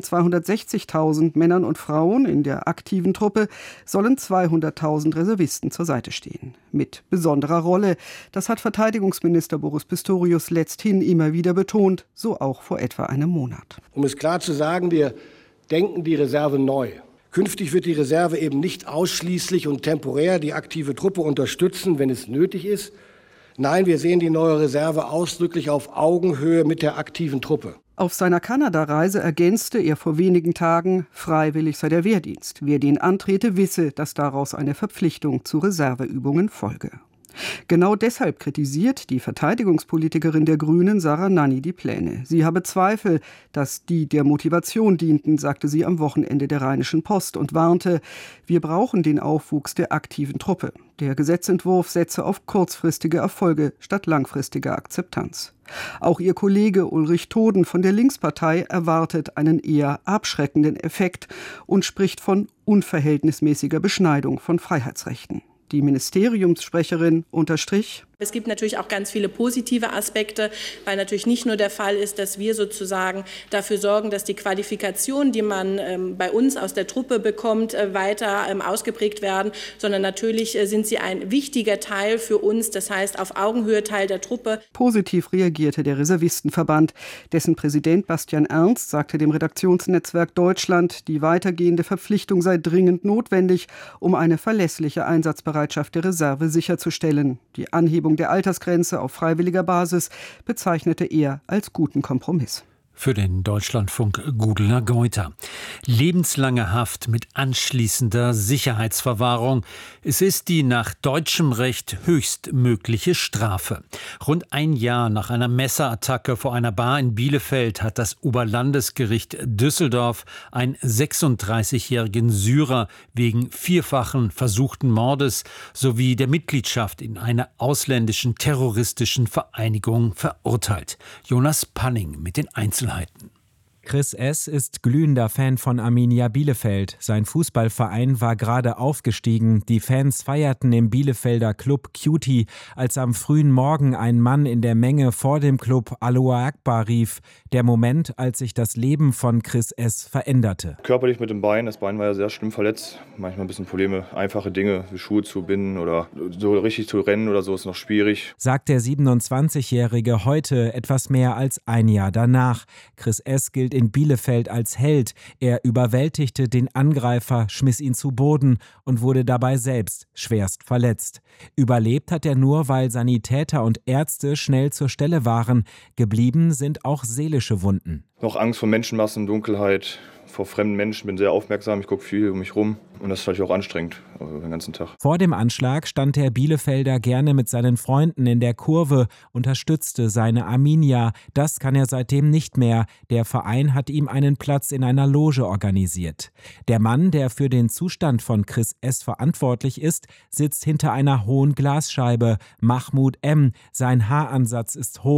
Y: 260.000 Männern und Frauen in der aktiven Truppe sollen 200.000 Reservisten zur Seite stehen. Mit besonderer Rolle, das hat Verteidigungsminister Boris Pistorius letzthin immer wieder betont, so auch vor etwa einem Monat.
D: Um es klar zu sagen, wir denken die Reserve neu. Künftig wird die Reserve eben nicht ausschließlich und temporär die aktive Truppe unterstützen, wenn es nötig ist. Nein, wir sehen die neue Reserve ausdrücklich auf Augenhöhe mit der aktiven Truppe.
Y: Auf seiner Kanada-Reise ergänzte er vor wenigen Tagen, freiwillig sei der Wehrdienst. Wer den antrete, wisse, dass daraus eine Verpflichtung zu Reserveübungen folge. Genau deshalb kritisiert die Verteidigungspolitikerin der Grünen Sarah Nanni die Pläne. Sie habe Zweifel, dass die der Motivation dienten, sagte sie am Wochenende der Rheinischen Post und warnte, wir brauchen den Aufwuchs der aktiven Truppe. Der Gesetzentwurf setze auf kurzfristige Erfolge statt langfristiger Akzeptanz. Auch ihr Kollege Ulrich Toden von der Linkspartei erwartet einen eher abschreckenden Effekt und spricht von unverhältnismäßiger Beschneidung von Freiheitsrechten. Die Ministeriumssprecherin unterstrich:
A: Es gibt natürlich auch ganz viele positive Aspekte, weil natürlich nicht nur der Fall ist, dass wir sozusagen dafür sorgen, dass die Qualifikationen, die man bei uns aus der Truppe bekommt, weiter ausgeprägt werden, sondern natürlich sind sie ein wichtiger Teil für uns, das heißt auf Augenhöhe Teil der Truppe.
Y: Positiv reagierte der Reservistenverband. Dessen Präsident Bastian Ernst sagte dem Redaktionsnetzwerk Deutschland, die weitergehende Verpflichtung sei dringend notwendig, um eine verlässliche Einsatzbereitschaft der Reserve sicherzustellen. Die Anhebung der Altersgrenze auf freiwilliger Basis bezeichnete er als guten Kompromiss.
C: Für den Deutschlandfunk Gudula Geuter. Lebenslange Haft mit anschließender Sicherheitsverwahrung. Es ist die nach deutschem Recht höchstmögliche Strafe. Rund ein Jahr nach einer Messerattacke vor einer Bar in Bielefeld hat das Oberlandesgericht Düsseldorf einen 36-jährigen Syrer wegen vierfachen versuchten Mordes sowie der Mitgliedschaft in einer ausländischen terroristischen Vereinigung verurteilt. Jonas Panning mit den Einzelheiten.
E: Chris S. ist glühender Fan von Arminia Bielefeld. Sein Fußballverein war gerade aufgestiegen. Die Fans feierten im Bielefelder Club Cutie, als am frühen Morgen ein Mann in der Menge vor dem Club Allahu Akbar rief. Der Moment, als sich das Leben von Chris S. veränderte.
F: Körperlich mit dem Bein. Das Bein war ja sehr schlimm verletzt. Manchmal ein bisschen Probleme. Einfache Dinge wie Schuhe zu binden oder so richtig zu rennen oder so ist noch schwierig.
E: Sagt der 27-Jährige heute, etwas mehr als ein Jahr danach. Chris S. gilt in Bielefeld als Held. Er überwältigte den Angreifer, schmiss ihn zu Boden und wurde dabei selbst schwerst verletzt. Überlebt hat er nur, weil Sanitäter und Ärzte schnell zur Stelle waren. Geblieben sind auch seelische Wunden.
F: Noch Angst vor Menschenmassen, Dunkelheit, vor fremden Menschen. Bin sehr aufmerksam, ich gucke viel um mich rum. Und das ist natürlich auch anstrengend, den ganzen Tag.
E: Vor dem Anschlag stand der Bielefelder gerne mit seinen Freunden in der Kurve, unterstützte seine Arminia. Das kann er seitdem nicht mehr. Der Verein hat ihm einen Platz in einer Loge organisiert. Der Mann, der für den Zustand von Chris S. verantwortlich ist, sitzt hinter einer hohen Glasscheibe. Mahmoud M. Sein Haaransatz ist hoch.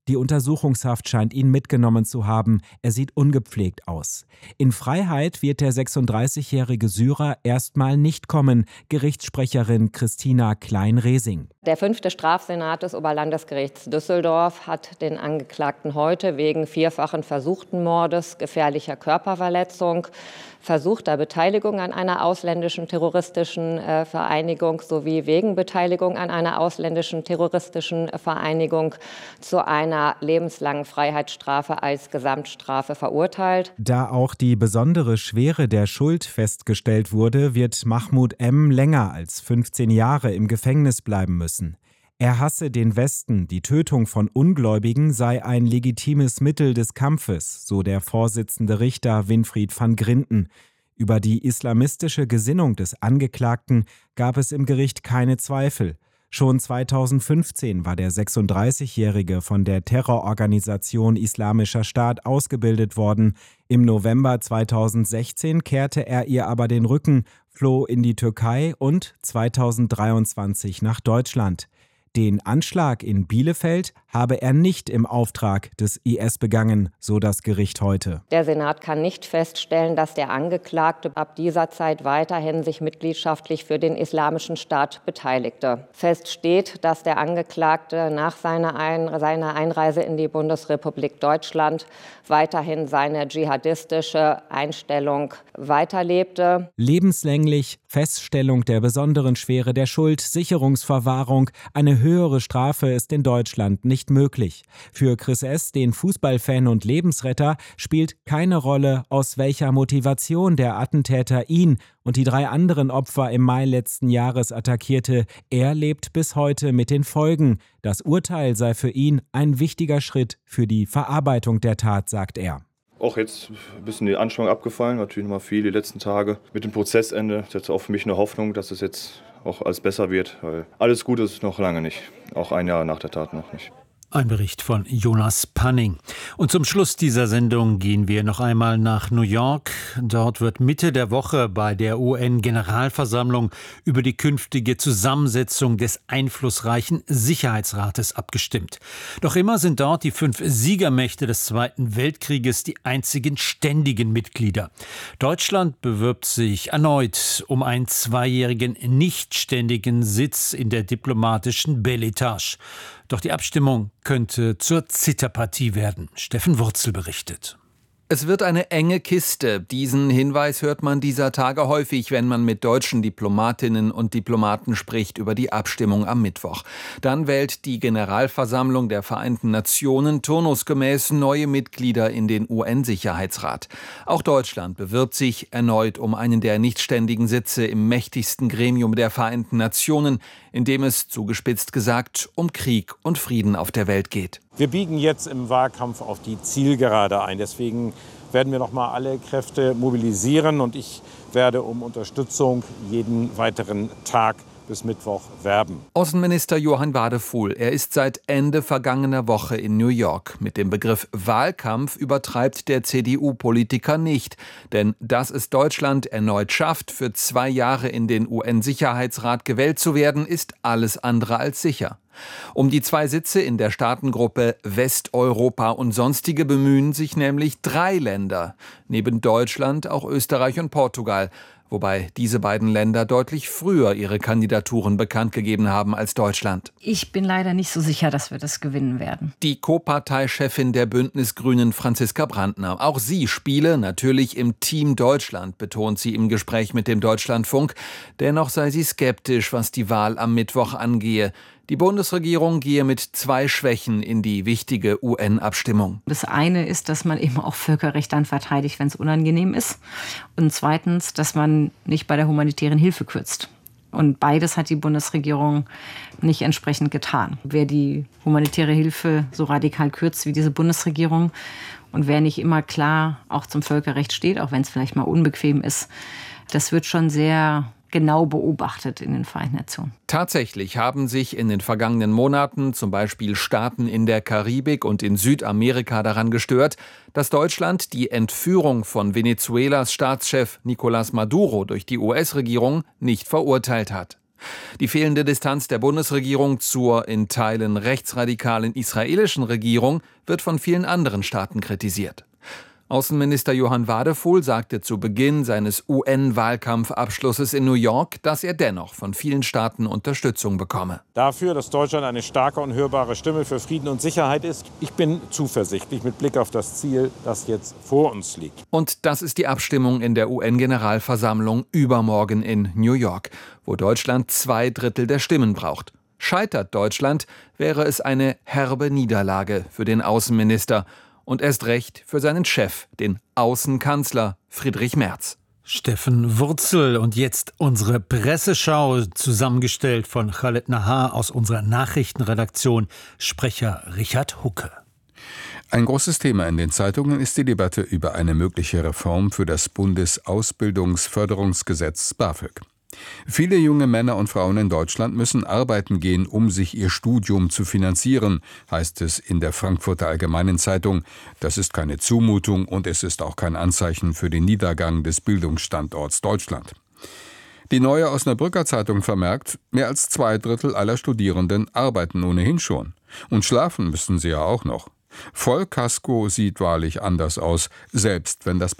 E: Die Untersuchungshaft scheint ihn mitgenommen zu haben. Er sieht ungepflegt aus. In Freiheit wird der 36-jährige Syrer erstmal nicht kommen, Gerichtssprecherin Christina Klein-Resing.
G: Der 5. Strafsenat des Oberlandesgerichts Düsseldorf hat den Angeklagten heute wegen 4-fachen versuchten Mordes, gefährlicher Körperverletzung, versuchter Beteiligung an einer ausländischen terroristischen Vereinigung sowie wegen Beteiligung an einer ausländischen terroristischen Vereinigung zu einer lebenslangen Freiheitsstrafe als Gesamtstrafe verurteilt.
E: Da auch die besondere Schwere der Schuld festgestellt wurde, wird Mahmoud M. länger als 15 Jahre im Gefängnis bleiben müssen. Er hasse den Westen, die Tötung von Ungläubigen sei ein legitimes Mittel des Kampfes, so der Vorsitzende Richter Winfried van Grinden. Über die islamistische Gesinnung des Angeklagten gab es im Gericht keine Zweifel. Schon 2015 war der 36-Jährige von der Terrororganisation Islamischer Staat ausgebildet worden. Im November 2016 kehrte er ihr aber den Rücken, floh in die Türkei und 2023 nach Deutschland. Den Anschlag in Bielefeld habe er nicht im Auftrag des IS begangen, so das Gericht heute.
G: Der Senat kann nicht feststellen, dass der Angeklagte ab dieser Zeit weiterhin sich mitgliedschaftlich für den Islamischen Staat beteiligte. Fest steht, dass der Angeklagte nach seiner Einreise in die Bundesrepublik Deutschland weiterhin seine dschihadistische Einstellung weiterlebte.
E: Lebenslänglich, Feststellung der besonderen Schwere der Schuld, Sicherungsverwahrung, eine höhere Strafe ist in Deutschland nicht möglich. Für Chris S., den Fußballfan und Lebensretter, spielt keine Rolle, aus welcher Motivation der Attentäter ihn und die 3 anderen Opfer im Mai letzten Jahres attackierte. Er lebt bis heute mit den Folgen. Das Urteil sei für ihn ein wichtiger Schritt für die Verarbeitung der Tat, sagt er.
F: Auch jetzt ein bisschen die Anspannung abgefallen, natürlich noch mal viel die letzten Tage. Mit dem Prozessende ist jetzt auch für mich eine Hoffnung, dass es jetzt auch alles besser wird, weil alles gut ist noch lange nicht, auch ein Jahr nach der Tat noch nicht.
C: Ein Bericht von Jonas Panning. Und zum Schluss dieser Sendung gehen wir noch einmal nach New York. Dort wird Mitte der Woche bei der UN-Generalversammlung über die künftige Zusammensetzung des einflussreichen Sicherheitsrates abgestimmt. Doch immer sind dort die 5 Siegermächte des Zweiten Weltkrieges die einzigen ständigen Mitglieder. Deutschland bewirbt sich erneut um einen 2-jährigen nichtständigen Sitz in der diplomatischen Bel Etage. Doch die Abstimmung könnte zur Zitterpartie werden. Steffen Wurzel berichtet.
I: Es wird eine enge Kiste. Diesen Hinweis hört man dieser Tage häufig, wenn man mit deutschen Diplomatinnen und Diplomaten spricht über die Abstimmung am Mittwoch. Dann wählt die Generalversammlung der Vereinten Nationen turnusgemäß neue Mitglieder in den UN-Sicherheitsrat. Auch Deutschland bewirbt sich erneut um einen der nichtständigen Sitze im mächtigsten Gremium der Vereinten Nationen, in dem es, zugespitzt gesagt, um Krieg und Frieden auf der Welt geht.
J: Wir biegen jetzt im Wahlkampf auf die Zielgerade ein. Deswegen werden wir noch mal alle Kräfte mobilisieren und ich werde um Unterstützung jeden weiteren Tag bis Mittwoch werben.
I: Außenminister Johann Wadefuhl, er ist seit Ende vergangener Woche in New York. Mit dem Begriff Wahlkampf übertreibt der CDU-Politiker nicht. Denn dass es Deutschland erneut schafft, für 2 Jahre in den UN-Sicherheitsrat gewählt zu werden, ist alles andere als sicher. Um die 2 Sitze in der Staatengruppe Westeuropa und Sonstige bemühen sich nämlich 3 Länder, neben Deutschland auch Österreich und Portugal, wobei diese beiden Länder deutlich früher ihre Kandidaturen bekannt gegeben haben als Deutschland.
K: Ich bin leider nicht so sicher, dass wir das gewinnen werden.
I: Die Co-Parteichefin der Bündnisgrünen Franziska Brandner. Auch sie spiele natürlich im Team Deutschland, betont sie im Gespräch mit dem Deutschlandfunk. Dennoch sei sie skeptisch, was die Wahl am Mittwoch angehe. Die Bundesregierung gehe mit 2 Schwächen in die wichtige UN-Abstimmung.
K: Das eine ist, dass man eben auch Völkerrecht dann verteidigt, wenn es unangenehm ist. Und zweitens, dass man nicht bei der humanitären Hilfe kürzt. Und beides hat die Bundesregierung nicht entsprechend getan. Wer die humanitäre Hilfe so radikal kürzt wie diese Bundesregierung und wer nicht immer klar auch zum Völkerrecht steht, auch wenn es vielleicht mal unbequem ist, das wird schon sehr genau beobachtet in den Vereinten Nationen.
I: Tatsächlich haben sich in den vergangenen Monaten zum Beispiel Staaten in der Karibik und in Südamerika daran gestört, dass Deutschland die Entführung von Venezuelas Staatschef Nicolás Maduro durch die US-Regierung nicht verurteilt hat. Die fehlende Distanz der Bundesregierung zur in Teilen rechtsradikalen israelischen Regierung wird von vielen anderen Staaten kritisiert. Außenminister Johann Wadefuhl sagte zu Beginn seines UN-Wahlkampfabschlusses in New York, dass er dennoch von vielen Staaten Unterstützung bekomme.
J: Dafür, dass Deutschland eine starke und hörbare Stimme für Frieden und Sicherheit ist. Ich bin zuversichtlich mit Blick auf das Ziel, das jetzt vor uns liegt.
I: Und das ist die Abstimmung in der UN-Generalversammlung übermorgen in New York, wo Deutschland 2/3 der Stimmen braucht. Scheitert Deutschland, wäre es eine herbe Niederlage für den Außenminister. Und erst recht für seinen Chef, den Außenkanzler Friedrich Merz.
C: Steffen Wurzel und jetzt unsere Presseschau, zusammengestellt von Khaled Nahar aus unserer Nachrichtenredaktion, Sprecher Richard Hucke.
H: Ein großes Thema in den Zeitungen ist die Debatte über eine mögliche Reform für das Bundesausbildungsförderungsgesetz BAföG. Viele junge Männer und Frauen in Deutschland müssen arbeiten gehen, um sich ihr Studium zu finanzieren, heißt es in der Frankfurter Allgemeinen Zeitung. Das ist keine Zumutung und es ist auch kein Anzeichen für den Niedergang des Bildungsstandorts Deutschland. Die Neue Osnabrücker Zeitung vermerkt, mehr als 2/3 aller Studierenden arbeiten ohnehin schon. Und schlafen müssen sie ja auch noch. Vollkasko sieht wahrlich anders aus, selbst wenn das